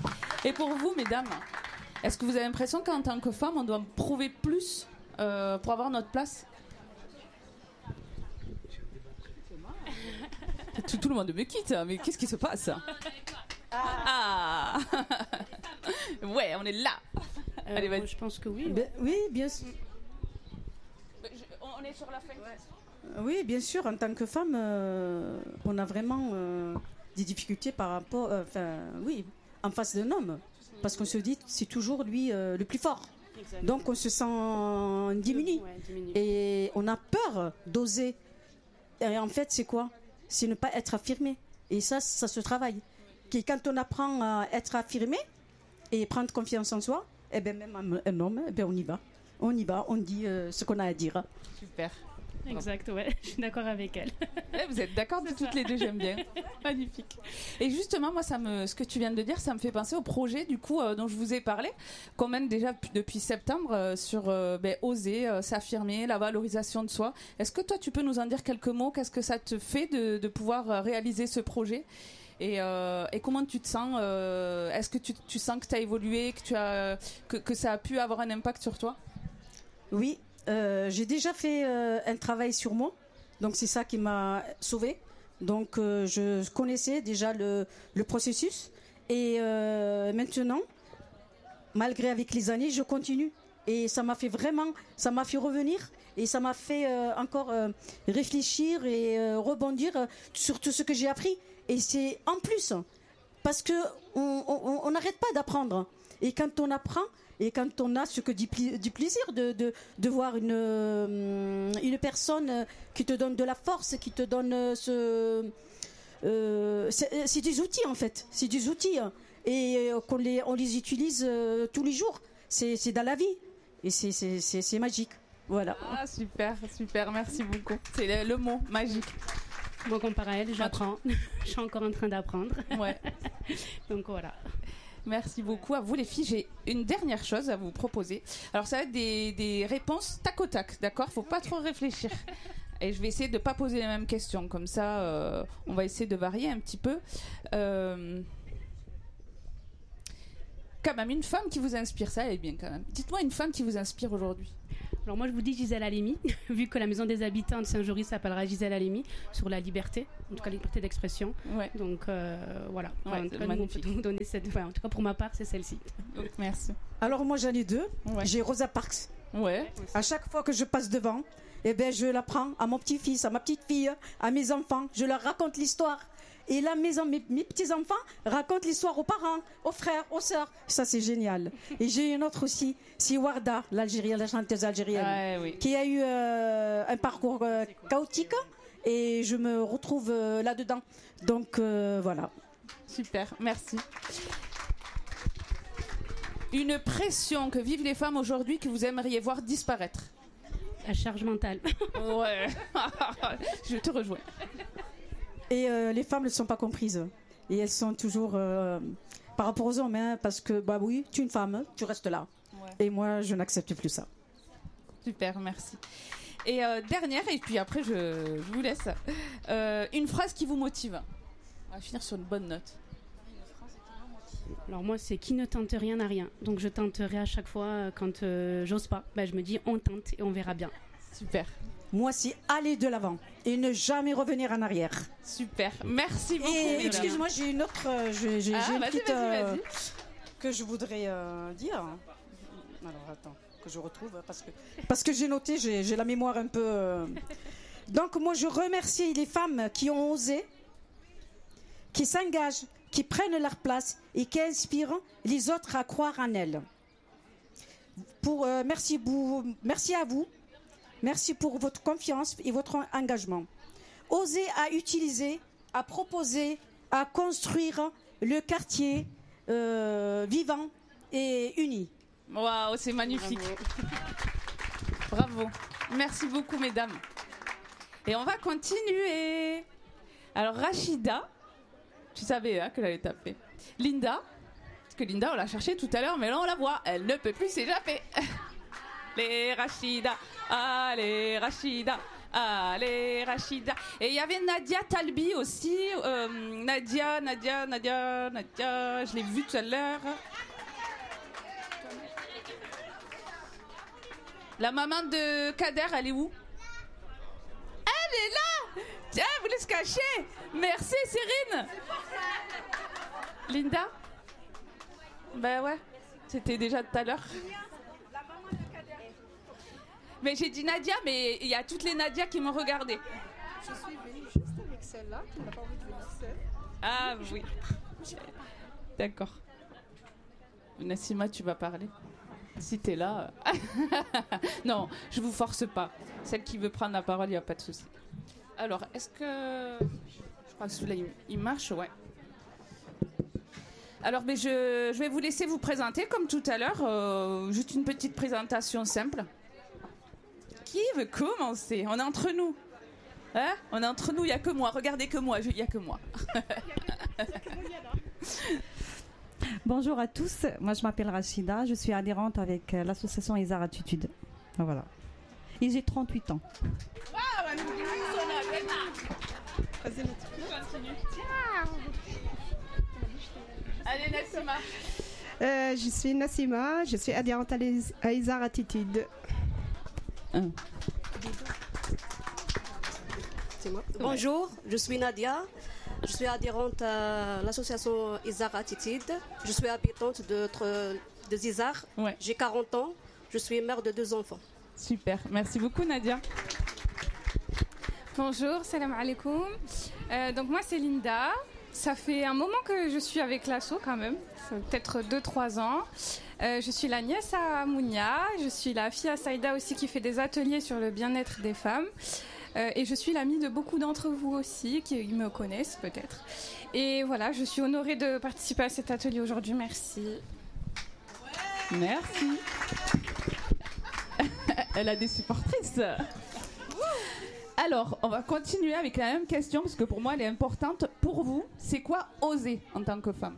Et pour vous, mesdames, est-ce que vous avez l'impression qu'en tant que femme, on doit prouver plus euh, pour avoir notre place? Tout, tout le monde me quitte, mais qu'est-ce qui se passe? Ah, ouais, on est là. Euh, Allez, vas-y. Je pense que oui. Ben, oui, bien sûr. Je, on est sur la fin. Ouais. Oui, bien sûr. En tant que femme, euh, on a vraiment euh, des difficultés par rapport, enfin, euh, oui, en face d'un homme, parce qu'on se dit c'est toujours lui euh, le plus fort. Exactement. Donc on se sent diminué ouais, diminué. Et on a peur d'oser. Et en fait, c'est quoi? C'est ne pas être affirmé. Et ça, ça se travaille. Et quand on apprend à être affirmé et prendre confiance en soi, eh ben même un homme, eh ben on y va. On y va, on dit euh, ce qu'on a à dire. Super. Exact, ouais, je suis d'accord avec elle. Ouais, vous êtes d'accord de toutes les deux, j'aime bien. Magnifique. Et justement, moi, ça me, ce que tu viens de dire, ça me fait penser au projet du coup euh, dont je vous ai parlé, qu'on mène déjà p- depuis septembre euh, sur euh, ben, oser euh, s'affirmer, la valorisation de soi. Est-ce que toi, tu peux nous en dire quelques mots? Qu'est-ce que ça te fait de, de pouvoir euh, réaliser ce projet? Et, euh, et comment tu te sens euh, Est-ce que tu, tu sens que tu as évolué, que, tu as, que, que ça a pu avoir un impact sur toi? Oui. Euh, j'ai déjà fait euh, un travail sur moi, donc c'est ça qui m'a sauvée. Donc euh, je connaissais déjà le, le processus et euh, maintenant, malgré avec les années, je continue et ça m'a fait vraiment, ça m'a fait revenir et ça m'a fait euh, encore euh, réfléchir et euh, rebondir sur tout ce que j'ai appris. Et c'est en plus parce que on n'arrête pas d'apprendre et quand on apprend. Et quand on a ce que du, pli- du plaisir de, de, de voir une, une personne qui te donne de la force, qui te donne ce, euh, c'est, c'est des outils en fait, c'est des outils hein, et euh, qu'on les, on les utilise euh, tous les jours. C'est, c'est dans la vie et c'est, c'est, c'est, c'est magique. Voilà. Ah super, super, merci beaucoup. C'est le, le mot magique. Moi, comparé à elle, j'apprends. Je suis encore en train d'apprendre. Ouais. Donc voilà. Merci beaucoup à vous les filles. J'ai une dernière chose à vous proposer. Alors ça va être des, des réponses tac au tac, d'accord ? Faut pas trop réfléchir. Et je vais essayer de ne pas poser les mêmes questions. Comme ça, euh, on va essayer de varier un petit peu. Euh... Quand même, une femme qui vous inspire, ça elle est bien quand même. Dites-moi une femme qui vous inspire aujourd'hui. Alors moi je vous dis Gisèle Halimi, vu que la maison des habitants de Saint-Jory s'appellera Gisèle Halimi, sur la liberté, en tout cas la liberté d'expression. Ouais. Donc euh, voilà, Ouais, en, tout cas, magnifique. nous, on peut donner cette... enfin, en tout cas pour ma part c'est celle-ci. Donc, merci. Alors moi j'en ai deux. Ouais. J'ai Rosa Parks. Ouais. À chaque fois que je passe devant, eh ben, je la prends à mon petit-fils, à ma petite-fille, à mes enfants. Je leur raconte l'histoire. Et là, mes, mes, mes petits-enfants racontent l'histoire aux parents, aux frères, aux sœurs. Ça, c'est génial. Et j'ai une autre aussi, c'est Warda, l'Algérienne, la chanteuse algérienne, Ouais, oui. qui a eu euh, un parcours euh, chaotique. Et je me retrouve euh, là-dedans. Donc, euh, voilà. Super, merci. Une pression que vivent les femmes aujourd'hui que vous aimeriez voir disparaître. La charge mentale. Ouais. Je te rejoins. Et euh, les femmes ne sont pas comprises. Et elles sont toujours euh, par rapport aux hommes, hein, parce que, bah oui, tu es une femme, tu restes là. Ouais. Et moi, je n'accepte plus ça. Super, merci. Et euh, dernière, et puis après je, je vous laisse. Euh, une phrase qui vous motive. On va finir sur une bonne note. Alors moi c'est qui ne tente rien n'a rien. Donc je tenterai à chaque fois euh, quand euh, j'ose pas. Bah, je me dis on tente et on verra bien. Super. Moi, c'est aller de l'avant et ne jamais revenir en arrière. Super, merci beaucoup. Et Myriam. excuse-moi, j'ai une autre, euh, j'ai, j'ai, Ah, j'ai une vas-y, petite vas-y, euh, vas-y. que je voudrais euh, dire. Alors attends, que je retrouve parce que parce que j'ai noté, j'ai, j'ai la mémoire un peu. euh. Donc moi, je remercie les femmes qui ont osé, qui s'engagent, qui prennent leur place et qui inspirent les autres à croire en elles. Pour euh, merci, vous, merci à vous. Merci pour votre confiance et votre engagement. Osez à utiliser, à proposer, à construire le quartier euh, vivant et uni. Waouh, c'est magnifique. Bravo. Bravo. Merci beaucoup, mesdames. Et on va continuer. Alors, Rachida, tu savais hein, qu'elle allait taper. Linda, parce que Linda, on l'a cherchée tout à l'heure, mais là, on la voit. Elle ne peut plus s'échapper. Les Rachida, allez Rachida, allez Rachida. Et il y avait Nadia Talbi aussi. Euh, Nadia, Nadia, Nadia, Nadia, je l'ai vue tout à l'heure. La maman de Kader, elle est où? Elle est là. Tiens, elle voulait se cacher. Merci Cyrine. Linda? Ben ouais, c'était déjà tout à l'heure. Mais j'ai dit Nadia, mais il y a toutes les Nadia qui m'ont regardé. Je suis venue juste avec celle-là qui n'a pas envie de venir seule. Ah oui. D'accord. Nassima, tu vas parler. Si t'es là. Non, je vous force pas. Celle qui veut prendre la parole, il n'y a pas de souci. Alors, est-ce que. Je crois que celui-là, il, il marche, ouais. Alors, mais je, je vais vous laisser vous présenter comme tout à l'heure. Euh, juste une petite présentation simple. Qui veut commencer? On est entre nous. Hein? On est entre nous, il n'y a que moi. Regardez que moi, il n'y a que moi. Bonjour à tous, moi je m'appelle Rachida, je suis adhérente avec euh, l'association Isar Attitude. Voilà. Et j'ai trente-huit ans. Allez Nassima. Euh, je suis Nassima, je suis adhérente à, les, à Isar Attitude. Un. C'est moi. Bonjour, je suis Nadia. Je suis adhérente à l'association Isar Attitude. Je suis habitante de, de Zizar. Ouais. J'ai quarante ans. Je suis mère de deux enfants. Super. Merci beaucoup, Nadia. Bonjour, salam alaikum. Euh, donc moi, c'est Linda. Ça fait un moment que je suis avec l'asso quand même. Peut-être deux trois ans. Euh, je suis la nièce à Mounia. Je suis la fille à Saïda aussi qui fait des ateliers sur le bien-être des femmes. Euh, et je suis l'amie de beaucoup d'entre vous aussi, qui me connaissent peut-être. Et voilà, je suis honorée de participer à cet atelier aujourd'hui. Merci. Merci. Elle a des supportrices. Alors, on va continuer avec la même question, parce que pour moi, elle est importante. Pour vous, c'est quoi oser en tant que femme ?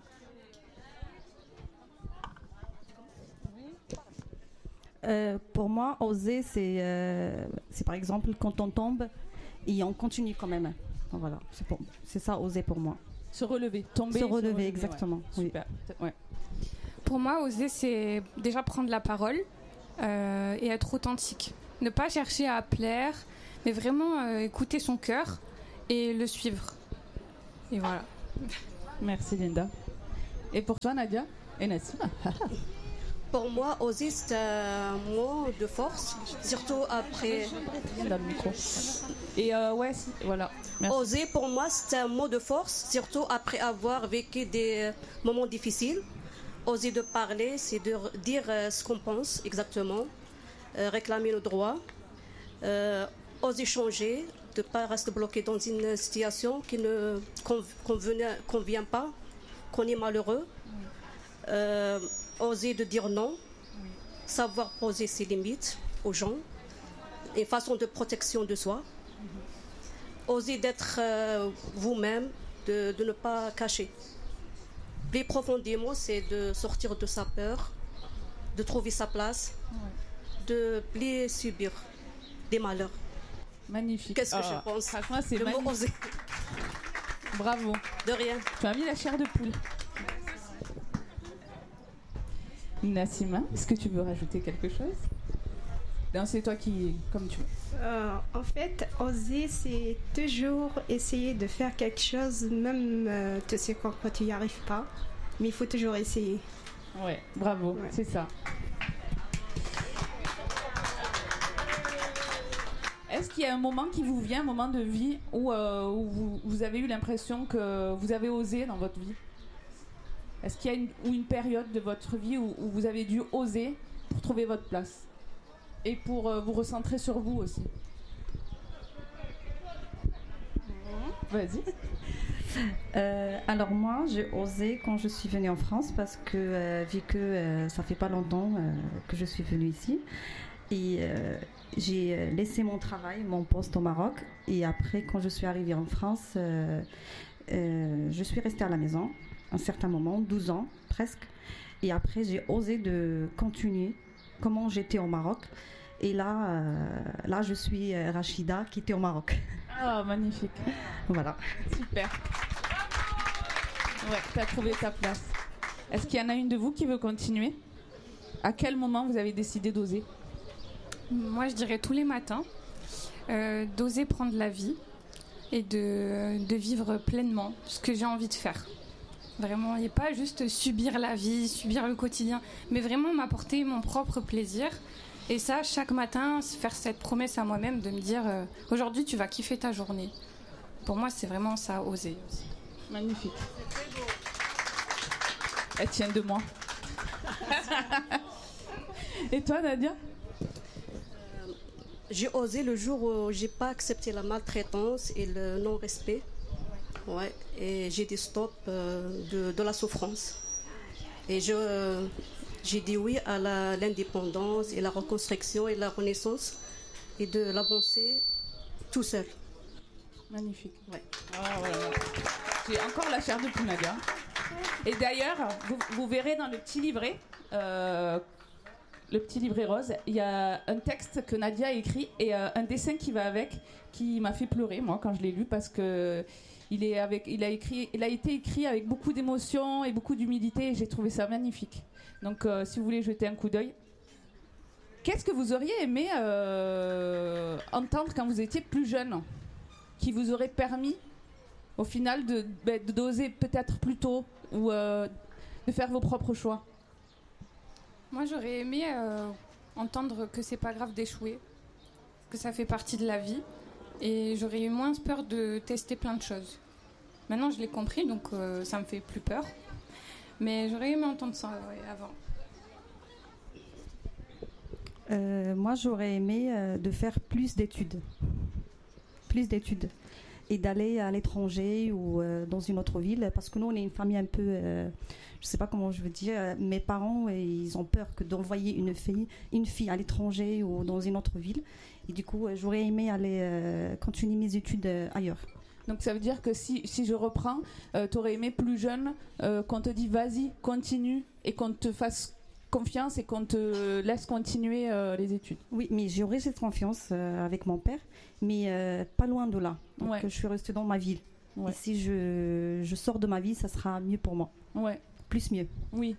Euh, pour moi, oser, c'est, euh, c'est par exemple quand on tombe et on continue quand même. Voilà, c'est, pour, c'est ça, oser pour moi. Se relever, tomber. Se relever, se relever exactement. Ouais. Super. Oui. Ouais. Pour moi, oser, c'est déjà prendre la parole euh, et être authentique. Ne pas chercher à plaire, mais vraiment euh, écouter son cœur et le suivre. Et voilà. Merci Linda. Et pour toi, Nadia et Nassima? Pour moi, oser, c'est un mot de force, surtout après. Dans le micro. Et euh, ouais, si, voilà. Merci. Oser, pour moi, c'est un mot de force, surtout après avoir vécu des moments difficiles. Oser de parler, c'est de dire ce qu'on pense exactement, euh, réclamer nos droits, euh, oser changer, de ne pas rester bloqué dans une situation qui ne convient, convient pas, qu'on est malheureux. Euh, oser de dire non, savoir poser ses limites aux gens, une façon de protection de soi. Oser d'être euh, vous-même, de, de ne pas cacher. Plus profondément, c'est de sortir de sa peur, de trouver sa place, de plus subir des malheurs. Magnifique. Qu'est-ce que ah, je pense? Franchement, c'est Le mot magnifique. oser. Bravo. De rien. Tu as mis la chair de poule. Nassima, est-ce que tu veux rajouter quelque chose? Non, c'est toi qui, comme tu veux. Euh, en fait, oser, c'est toujours essayer de faire quelque chose, même euh, tu sais quand, quand tu n'y arrives pas, mais il faut toujours essayer. Ouais, bravo, Ouais. c'est ça. Est-ce qu'il y a un moment qui vous vient, un moment de vie où, euh, où vous, vous avez eu l'impression que vous avez osé dans votre vie? Est-ce qu'il y a une, ou une période de votre vie où, où vous avez dû oser pour trouver votre place et pour euh, vous recentrer sur vous aussi? Vas-y. Euh, alors moi, j'ai osé quand je suis venue en France parce que euh, vu que euh, ça fait pas longtemps euh, que je suis venue ici et euh, j'ai laissé mon travail, mon poste au Maroc et après quand je suis arrivée en France, euh, euh, je suis restée à la maison un certain moment, douze ans presque, et après j'ai osé de continuer comment j'étais au Maroc. Et là, euh, là, je suis euh, Rachida qui était au Maroc. Ah, magnifique. Voilà. Super. Ouais, tu as trouvé ta place. Est-ce qu'il y en a une de vous qui veut continuer? À quel moment vous avez décidé d'oser? Moi, je dirais tous les matins, euh, d'oser prendre la vie et de, de vivre pleinement ce que j'ai envie de faire. Vraiment, il n'y a pas juste subir la vie, subir le quotidien, mais vraiment m'apporter mon propre plaisir. Et ça, chaque matin, faire cette promesse à moi-même de me dire euh, aujourd'hui, tu vas kiffer ta journée. Pour moi, c'est vraiment ça, oser aussi. Magnifique. Elle tient de moi. Et toi, Nadia? euh, J'ai osé le jour où j'ai pas accepté la maltraitance et le non-respect. Ouais, et j'ai dit stop euh, de, de la souffrance. Et je, euh, j'ai dit oui à la, l'indépendance et la reconstruction et la renaissance et de l'avancée tout seul. Magnifique. Ouais. Oh, ouais, ouais. J'ai encore la chair de poule, Nadia. Et d'ailleurs, vous, vous verrez dans le petit livret, euh, le petit livret rose, il y a un texte que Nadia a écrit et euh, un dessin qui va avec, qui m'a fait pleurer, moi, quand je l'ai lu, parce que Il, est avec, il, a écrit, il a été écrit avec beaucoup d'émotion et beaucoup d'humilité et j'ai trouvé ça magnifique. Donc euh, si vous voulez jeter un coup d'œil. Qu'est-ce que vous auriez aimé euh, entendre quand vous étiez plus jeune, qui vous aurait permis au final de, de d'oser peut-être plus tôt ou euh, de faire vos propres choix? Moi, j'aurais aimé euh, entendre que c'est pas grave d'échouer, que ça fait partie de la vie. Et j'aurais eu moins peur de tester plein de choses. Maintenant, je l'ai compris, donc euh, ça me fait plus peur. Mais j'aurais aimé entendre ça ouais, avant. Euh, moi, j'aurais aimé euh, de faire plus d'études. plus d'études et d'aller à l'étranger ou euh, dans une autre ville, parce que nous on est une famille un peu, euh, je sais pas comment je veux dire, mes parents ils ont peur que d'envoyer une fille, une fille à l'étranger ou dans une autre ville, et du coup j'aurais aimé aller euh, continuer mes études euh, ailleurs. Donc ça veut dire que si, si je reprends, euh, tu aurais aimé plus jeune euh, qu'on te dise vas-y, continue, et qu'on te fasse confiance et qu'on te laisse continuer euh, les études. Oui, mais j'aurais cette confiance euh, avec mon père, mais euh, pas loin de là. Donc Ouais. je suis restée dans ma ville. Ouais. Et si je, je sors de ma ville, ça sera mieux pour moi. Ouais. Plus mieux. Oui.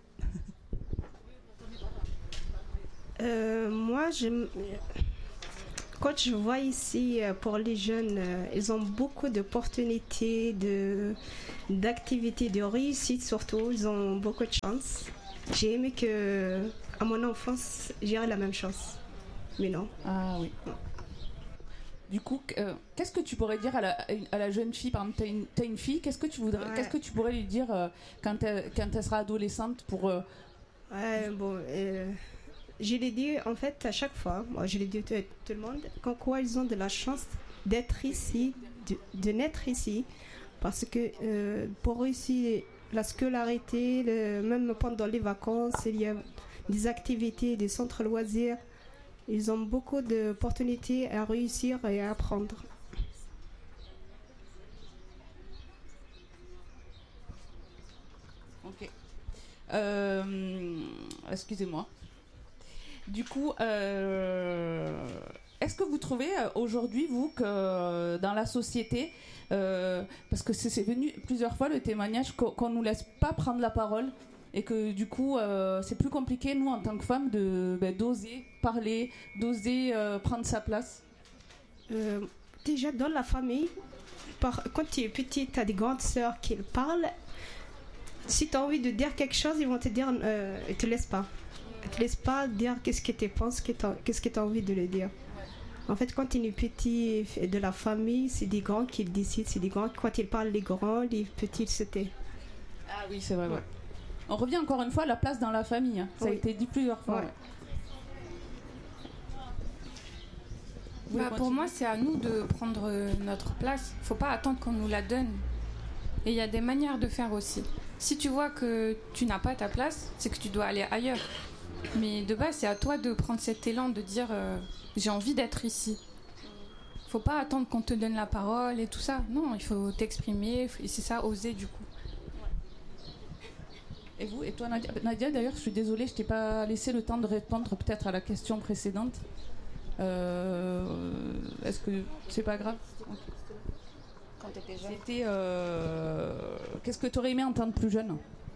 Euh, moi, je, quand je vois ici, euh, pour les jeunes, euh, ils ont beaucoup d'opportunités, de, d'activités, de réussite surtout. Ils ont beaucoup de chance. J'ai aimé que, à mon enfance, j'aurais la même chance. Mais non. Ah oui. Du coup, euh, qu'est-ce que tu pourrais dire à la, à la jeune fille? Par exemple, tu as une, t'as une fille, qu'est-ce que tu voudrais, Ouais. qu'est-ce que tu pourrais lui dire euh, quand, elle, quand elle sera adolescente pour... euh, Ouais, bon, euh, je l'ai dit en fait à chaque fois, moi je l'ai dit à tout, tout le monde, qu'en quoi ils ont de la chance d'être ici, de, de naître ici, parce que euh, pour réussir la scolarité, le- même pendant les vacances, il y a des activités, des centres loisirs, ils ont beaucoup d'opportunités à réussir et à apprendre. Ok. Euh, excusez-moi. Du coup, euh, est-ce que vous trouvez euh, aujourd'hui, vous, que euh, dans la société, euh, parce que c'est c'est venu plusieurs fois le témoignage qu'on qu'on nous laisse pas prendre la parole et que du coup, euh, c'est plus compliqué, nous, en tant que femmes, de, ben, d'oser parler, d'oser euh, prendre sa place? Euh, déjà dans la famille, par, quand tu es petite, tu as des grandes sœurs qui parlent. Si tu as envie de dire quelque chose, ils vont te dire, euh, ils te laissent pas. Ils te laissent pas dire qu'est-ce que tu penses, qu'est-ce que tu as envie de le dire. En fait, quand tu es petit de la famille, c'est des grands qui le décident, c'est des grands. Quand ils parlent les grands, les petits c'était. Ah oui, c'est vrai. Ouais. On revient encore une fois à la place dans la famille. Hein. Ça Oui. a été dit plusieurs fois. Ouais. Ouais. Vous Bah, voulez pour continuer? moi, c'est à nous de prendre euh, notre place. Faut pas attendre qu'on nous la donne. Et il y a des manières de faire aussi. Si tu vois que tu n'as pas ta place, c'est que tu dois aller ailleurs. Mais de base, c'est à toi de prendre cet élan, de dire euh, j'ai envie d'être ici. Faut pas attendre qu'on te donne la parole et tout ça. Non, il faut t'exprimer. Et c'est ça, oser du coup. Et vous, et toi Nadia, Nadia d'ailleurs, je suis désolée, je t'ai pas laissé le temps de répondre peut-être à la question précédente. Euh, Est-ce que c'est pas grave? Quand tu étais jeune. C'était. euh, Qu'est-ce que tu aurais aimé entendre plus jeune?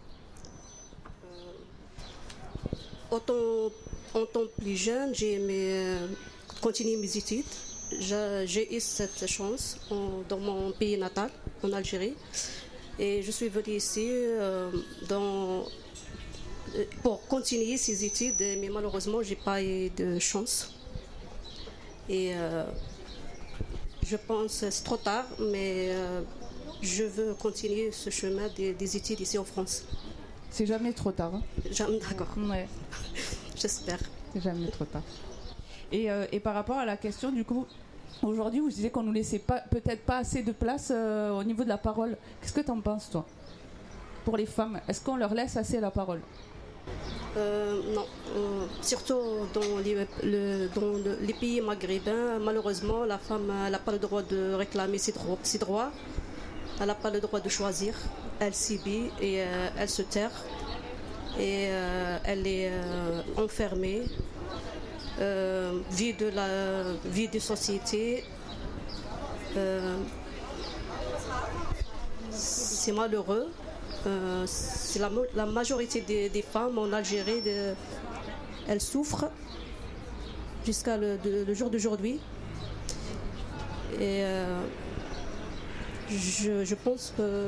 Autant, en tant que plus jeune, j'ai aimé euh, continuer mes études. J'ai j'ai eu cette chance en- dans mon pays natal, en Algérie. Et je suis venue ici euh, dans, euh, pour continuer ces études, mais malheureusement, je n'ai pas eu de chance. Et euh, je pense que c'est trop tard, mais euh, je veux continuer ce chemin des, des études ici en France. C'est jamais trop tard. Hein. Jamais, d'accord. Ouais. J'espère. C'est jamais trop tard. Et, euh, et par rapport à la question, du coup, aujourd'hui, vous disiez qu'on nous laissait pas, peut-être pas assez de place euh, au niveau de la parole. Qu'est-ce que tu en penses, toi? Pour les femmes, est-ce qu'on leur laisse assez la parole? Euh, non, euh, surtout dans, les, le- dans le- les pays maghrébins, malheureusement, la femme n'a pas le droit de réclamer ses, dro- ses droits. Elle n'a pas le droit de choisir. Elle subit et euh, elle se terre. Et euh, elle est euh, enfermée. Euh, vie de la vie de société. Euh, c'est malheureux. Euh, c'est la, mo- la majorité des, des femmes en Algérie, de- elles souffrent jusqu'à le, de- le jour d'aujourd'hui. Et euh, je, je pense que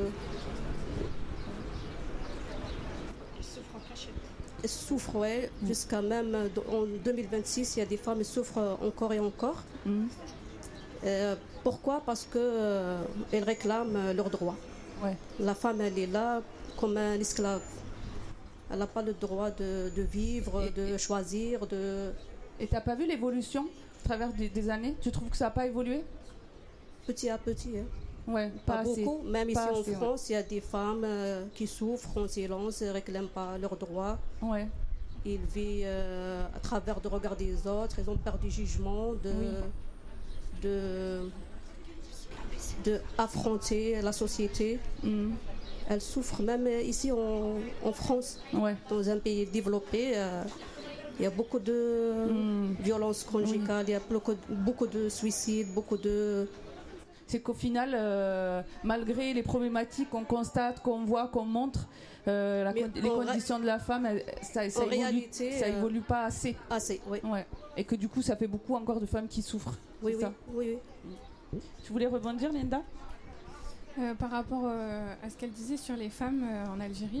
elles souffrent, ouais, jusqu'à même en deux mille vingt-six, il y a des femmes qui souffrent encore et encore. Euh, pourquoi? Parce qu'elles euh, elles réclament leurs droits. Ouais. La femme, elle est là comme un esclave. Elle n'a pas le droit de, de vivre, Et- de et- choisir, de... Et t'as pas vu l'évolution à travers des, des années? Tu trouves que ça n'a pas évolué? petit à petit. Hein. Ouais, pas, pas assez, beaucoup. Même pas ici en assez, France, il ouais. y a des femmes euh, qui souffrent en silence, ne réclament pas leurs droits. Ouais. Ils vivent euh, à travers le regard des autres, ils ont peur du jugement, de, oui. de, de affronter la société. Mm. Elles souffrent même ici en, en France, ouais. dans un pays développé. Euh, il y a beaucoup de mm. violences conjugales, oui. il y a beaucoup, beaucoup de suicides, beaucoup de... C'est qu'au final, euh, malgré les problématiques qu'on constate, qu'on voit, qu'on montre, euh, la con- les conditions ré- de la femme, elle, ça, ça, évolue, réalité, ça évolue pas assez. Assez, oui. Ouais. Et que du coup, ça fait beaucoup encore de femmes qui souffrent. Oui, oui, ça. oui, oui. Tu voulais rebondir, Linda ? euh, Par rapport euh, à ce qu'elle disait sur les femmes euh, en Algérie,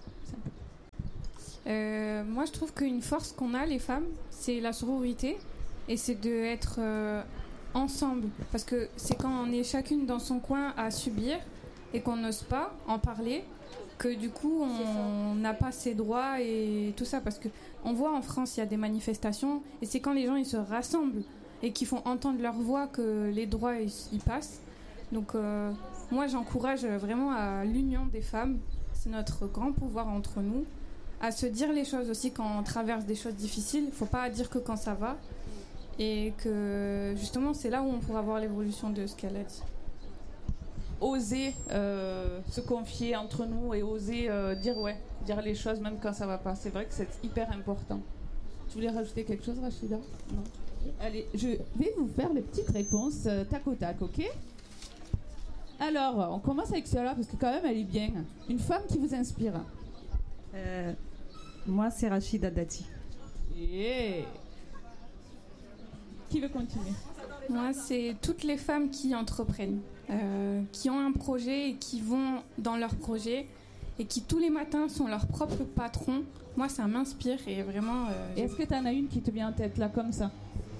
euh, moi, je trouve qu'une force qu'on a, les femmes, c'est la sororité et c'est d'être... Euh, ensemble, parce que c'est quand on est chacune dans son coin à subir et qu'on n'ose pas en parler que du coup on n'a pas ses droits et tout ça, parce que on voit en France il y a des manifestations et c'est quand les gens ils se rassemblent et qui font entendre leur voix que les droits ils, ils passent. Donc euh, moi j'encourage vraiment à l'union des femmes, c'est notre grand pouvoir entre nous, à se dire les choses aussi quand on traverse des choses difficiles. Il faut pas dire que quand ça va. Et que justement c'est là où on pourra voir l'évolution de ce qu'elle a dit. Oser euh, se confier entre nous et oser euh, dire ouais, dire les choses même quand ça va pas. C'est vrai que c'est hyper important. Tu voulais rajouter quelque chose, Rachida ? Non. Allez, je vais vous faire les petites réponses euh, tac au tac, ok ? Alors, on commence avec celle-là parce que quand même elle est bien. Une femme qui vous inspire ? euh, Moi, c'est Rachida Dati. Yeah. Qui veut continuer ? Moi, c'est toutes les femmes qui entreprennent, euh, qui ont un projet et qui vont dans leur projet et qui tous les matins sont leurs propres patrons. Moi, ça m'inspire et vraiment... Euh, et est-ce que tu en as une qui te vient en tête, là, comme ça ?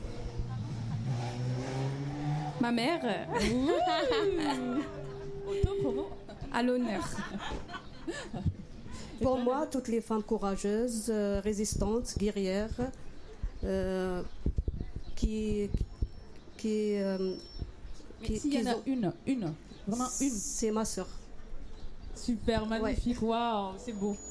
Ma mère. Auto-promo. À l'honneur. Pour moi, toutes les femmes courageuses, euh, résistantes, guerrières... Euh, Qui, qui, euh, qui, s'il y en a ont... une, une, vraiment une. C'est ma sœur. Super, magnifique, waouh, wow, c'est beau.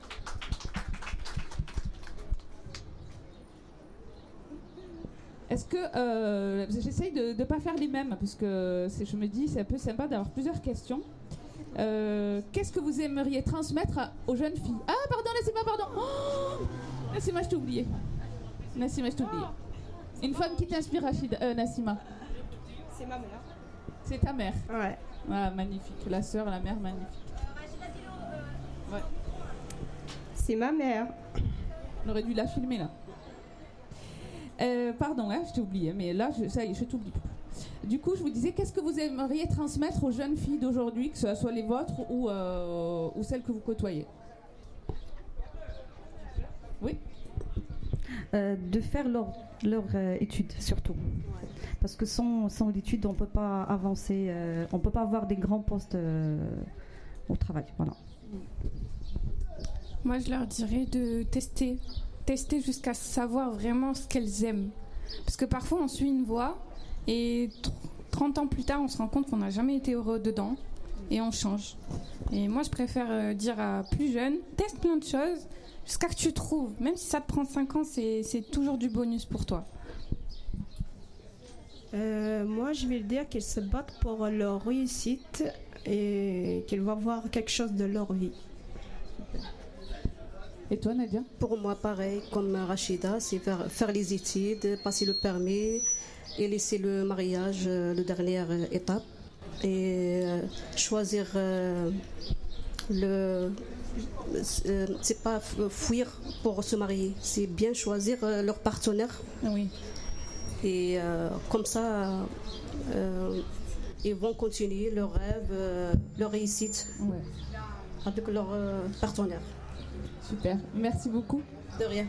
Est-ce que euh, j'essaye de ne pas faire les mêmes parce que c'est, je me dis c'est un peu sympa d'avoir plusieurs questions. Euh, qu'est-ce que vous aimeriez transmettre à, aux jeunes filles ? Ah pardon, Nassima, pardon. Oh, Nassima, je t'ai oublié. Nassima, je t'ai oublié. Une femme qui t'inspire, Rachida, euh, Nassima. C'est ma mère. C'est ta mère. Ouais. Voilà, magnifique. La sœur, la mère, magnifique. Ouais. C'est ma mère. On aurait dû la filmer là. Euh, pardon, hein, je t'ai oublié, mais là, je, ça y est, je t'oublie plus. Du coup, je vous disais, qu'est-ce que vous aimeriez transmettre aux jeunes filles d'aujourd'hui, que ce soit les vôtres ou, euh, ou celles que vous côtoyez ? Oui. Euh, de faire leur, leur euh, étude surtout, parce que sans, sans l'étude on peut pas avancer, euh, on peut pas avoir des grands postes euh, au travail. Voilà. Moi je leur dirais de tester, tester jusqu'à savoir vraiment ce qu'elles aiment, parce que parfois on suit une voie et trente ans plus tard on se rend compte qu'on n'a jamais été heureux dedans et on change. Et moi je préfère euh, dire à plus jeunes, teste plein de choses jusqu'à que tu trouves, même si ça te prend cinq ans, c'est, c'est toujours du bonus pour toi. Euh, moi, je vais dire qu'ils se battent pour leur réussite et qu'ils vont voir quelque chose de leur vie. Et toi, Nadia ? Pour moi, pareil, comme Rachida, c'est faire, faire les études, passer le permis et laisser le mariage, euh, la dernière étape, et euh, choisir euh, le... Euh, c'est pas fuir pour se marier, c'est bien choisir euh, leur partenaire. Oui. Et euh, comme ça, euh, ils vont continuer leur rêve, euh, leur réussite ouais. avec leur euh, partenaire. Super, merci beaucoup. De rien.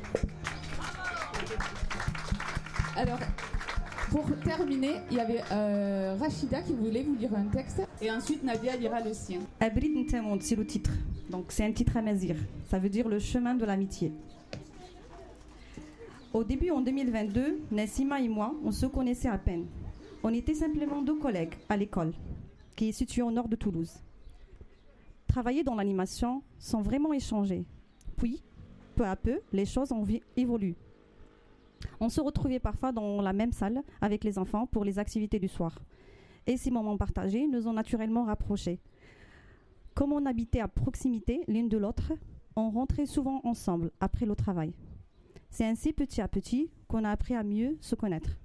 Alors, pour terminer, il y avait euh, Rachida qui voulait vous lire un texte et ensuite Nadia lira le sien. Abrid Ntemond, c'est le titre. Donc c'est un titre amazigh. Ça veut dire le chemin de l'amitié. Au début, en deux mille vingt-deux, Nassima et moi, on se connaissait à peine. On était simplement deux collègues à l'école, qui est située au nord de Toulouse. Travailler dans l'animation sans vraiment échanger. Puis, peu à peu, les choses ont vi- évolué. On se retrouvait parfois dans la même salle avec les enfants pour les activités du soir. Et ces moments partagés nous ont naturellement rapprochés. Comme on habitait à proximité l'une de l'autre, on rentrait souvent ensemble après le travail. C'est ainsi, petit à petit, qu'on a appris à mieux se connaître.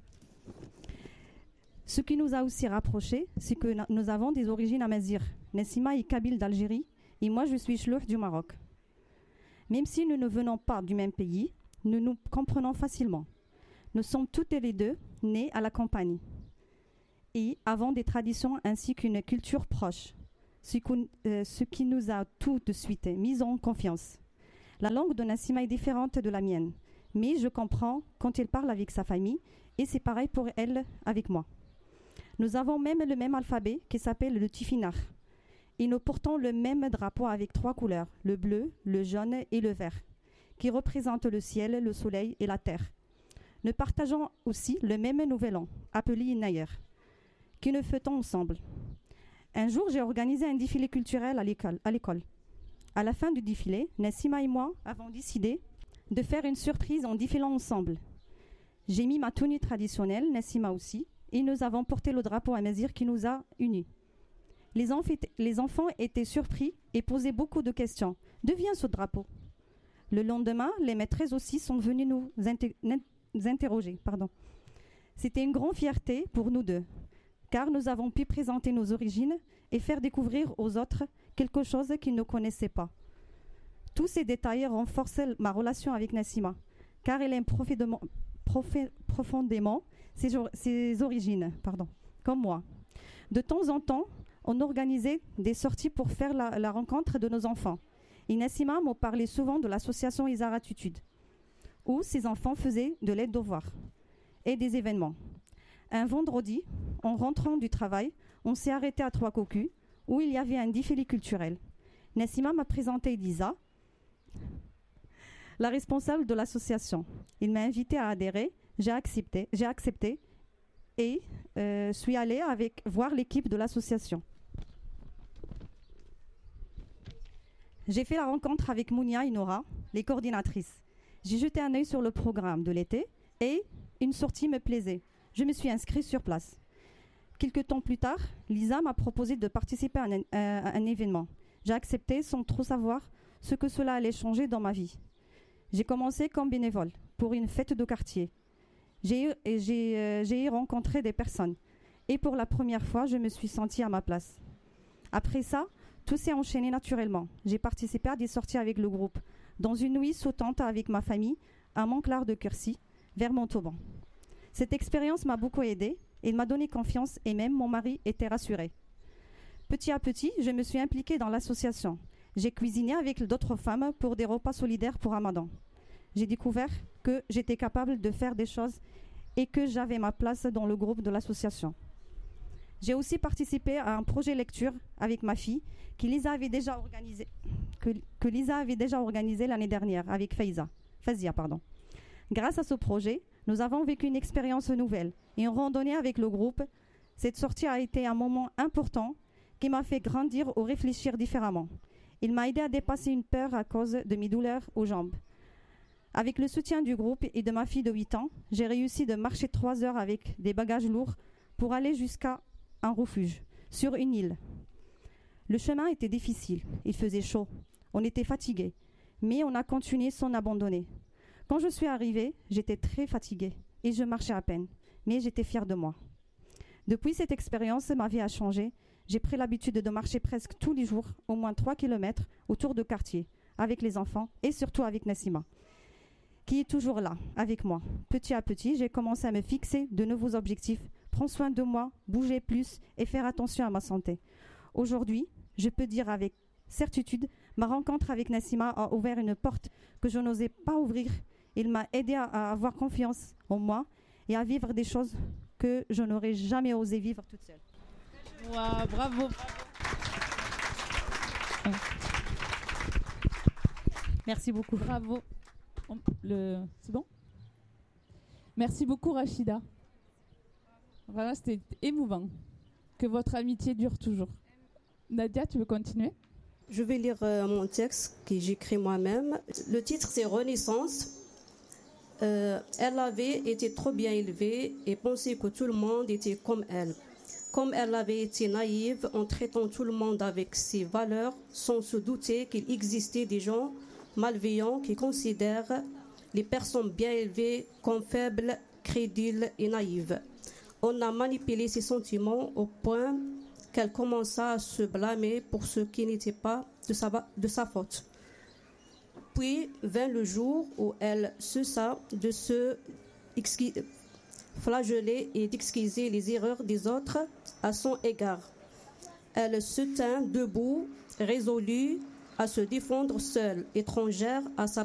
Ce qui nous a aussi rapprochés, c'est que na- nous avons des origines amazighes. Nassima est kabyle d'Algérie et moi je suis chlouh du Maroc. Même si nous ne venons pas du même pays, nous nous comprenons facilement. Nous sommes toutes les deux nées à la campagne et avons des traditions ainsi qu'une culture proche, ce, euh, ce qui nous a tout de suite mis en confiance. La langue de Nassima est différente de la mienne, mais je comprends quand elle parle avec sa famille et c'est pareil pour elle avec moi. Nous avons même le même alphabet qui s'appelle le tifinagh et nous portons le même drapeau avec trois couleurs, le bleu, le jaune et le vert, qui représentent le ciel, le soleil et la terre. Nous partageons aussi le même nouvel an, appelé Nayer, que nous fêtons ensemble. Un jour, j'ai organisé un défilé culturel à l'école. À l'école. À la fin du défilé, Nassima et moi avons décidé de faire une surprise en défilant ensemble. J'ai mis ma tenue traditionnelle, Nassima aussi, et nous avons porté le drapeau amazigh qui nous a unis. Les, enf- les enfants étaient surpris et posaient beaucoup de questions. D'où vient ce drapeau ? Le lendemain, les maîtresses aussi sont venues nous, inter- nous interroger. Pardon. C'était une grande fierté pour nous deux, car nous avons pu présenter nos origines et faire découvrir aux autres quelque chose qu'ils ne connaissaient pas. Tous ces détails renforcent ma relation avec Nassima, car elle aime profondément, profi- profondément ses, ses origines, pardon, comme moi. De temps en temps, on organisait des sorties pour faire la, la rencontre de nos enfants. Et Nassima m'a parlé souvent de l'association Izar Attitude, où ses enfants faisaient de l'aide devoir et des événements. Un vendredi, en rentrant du travail, on s'est arrêté à Trois Cocus, où il y avait un défilé culturel. Nassima m'a présenté Elisa, la responsable de l'association. Il m'a invité à adhérer, j'ai accepté, j'ai accepté et euh, suis allée avec, voir l'équipe de l'association. J'ai fait la rencontre avec Mounia et Nora, les coordinatrices. J'ai jeté un œil sur le programme de l'été et une sortie me plaisait. Je me suis inscrite sur place. Quelques temps plus tard, Lisa m'a proposé de participer à un, euh, à un événement. J'ai accepté sans trop savoir ce que cela allait changer dans ma vie. J'ai commencé comme bénévole pour une fête de quartier. J'ai, j'ai, euh, j'ai rencontré des personnes et pour la première fois, je me suis sentie à ma place. Après ça, tout s'est enchaîné naturellement. J'ai participé à des sorties avec le groupe, dans une nuit sautante avec ma famille, à Montclar de Quercy, vers Montauban. Cette expérience m'a beaucoup aidée, elle m'a donné confiance et même mon mari était rassuré. Petit à petit, je me suis impliquée dans l'association. J'ai cuisiné avec d'autres femmes pour des repas solidaires pour Ramadan. J'ai découvert que j'étais capable de faire des choses et que j'avais ma place dans le groupe de l'association. J'ai aussi participé à un projet lecture avec ma fille que Lisa avait déjà organisé, que, que Lisa avait déjà organisé l'année dernière avec Faiza, Fazia. Pardon. Grâce à ce projet, nous avons vécu une expérience nouvelle et une randonnée avec le groupe. Cette sortie a été un moment important qui m'a fait grandir ou réfléchir différemment. Il m'a aidé à dépasser une peur à cause de mes douleurs aux jambes. Avec le soutien du groupe et de ma fille de huit ans, j'ai réussi de marcher trois heures avec des bagages lourds pour aller jusqu'à un refuge, sur une île. Le chemin était difficile, il faisait chaud, on était fatigués, mais on a continué sans abandonner. Quand je suis arrivée, j'étais très fatiguée et je marchais à peine, mais j'étais fière de moi. Depuis cette expérience, ma vie a changé. J'ai pris l'habitude de marcher presque tous les jours, au moins trois kilomètres autour de quartier, avec les enfants et surtout avec Nassima, qui est toujours là, avec moi. Petit à petit, j'ai commencé à me fixer de nouveaux objectifs. Prends soin de moi, bouger plus et faire attention à ma santé. Aujourd'hui, je peux dire avec certitude, ma rencontre avec Nassima a ouvert une porte que je n'osais pas ouvrir. Il m'a aidé à, à avoir confiance en moi et à vivre des choses que je n'aurais jamais osé vivre toute seule. Wow, bravo. Merci beaucoup. Bravo. Le... C'est bon ? Merci beaucoup, Rachida. Vraiment, c'était émouvant. Que votre amitié dure toujours. Nadia, tu veux continuer? Je vais lire euh, mon texte que j'écris moi-même. Le titre, c'est Renaissance. Euh, elle avait été trop bien élevée et pensait que tout le monde était comme elle. Comme elle avait été naïve en traitant tout le monde avec ses valeurs, sans se douter qu'il existait des gens malveillants qui considèrent les personnes bien élevées comme faibles, crédules et naïves. On a manipulé ses sentiments au point qu'elle commença à se blâmer pour ce qui n'était pas de sa, de sa faute. Puis vint le jour où elle cessa de se flageller et d'excuser les erreurs des autres à son égard. Elle se tint debout, résolue à se défendre seule, étrangère à sa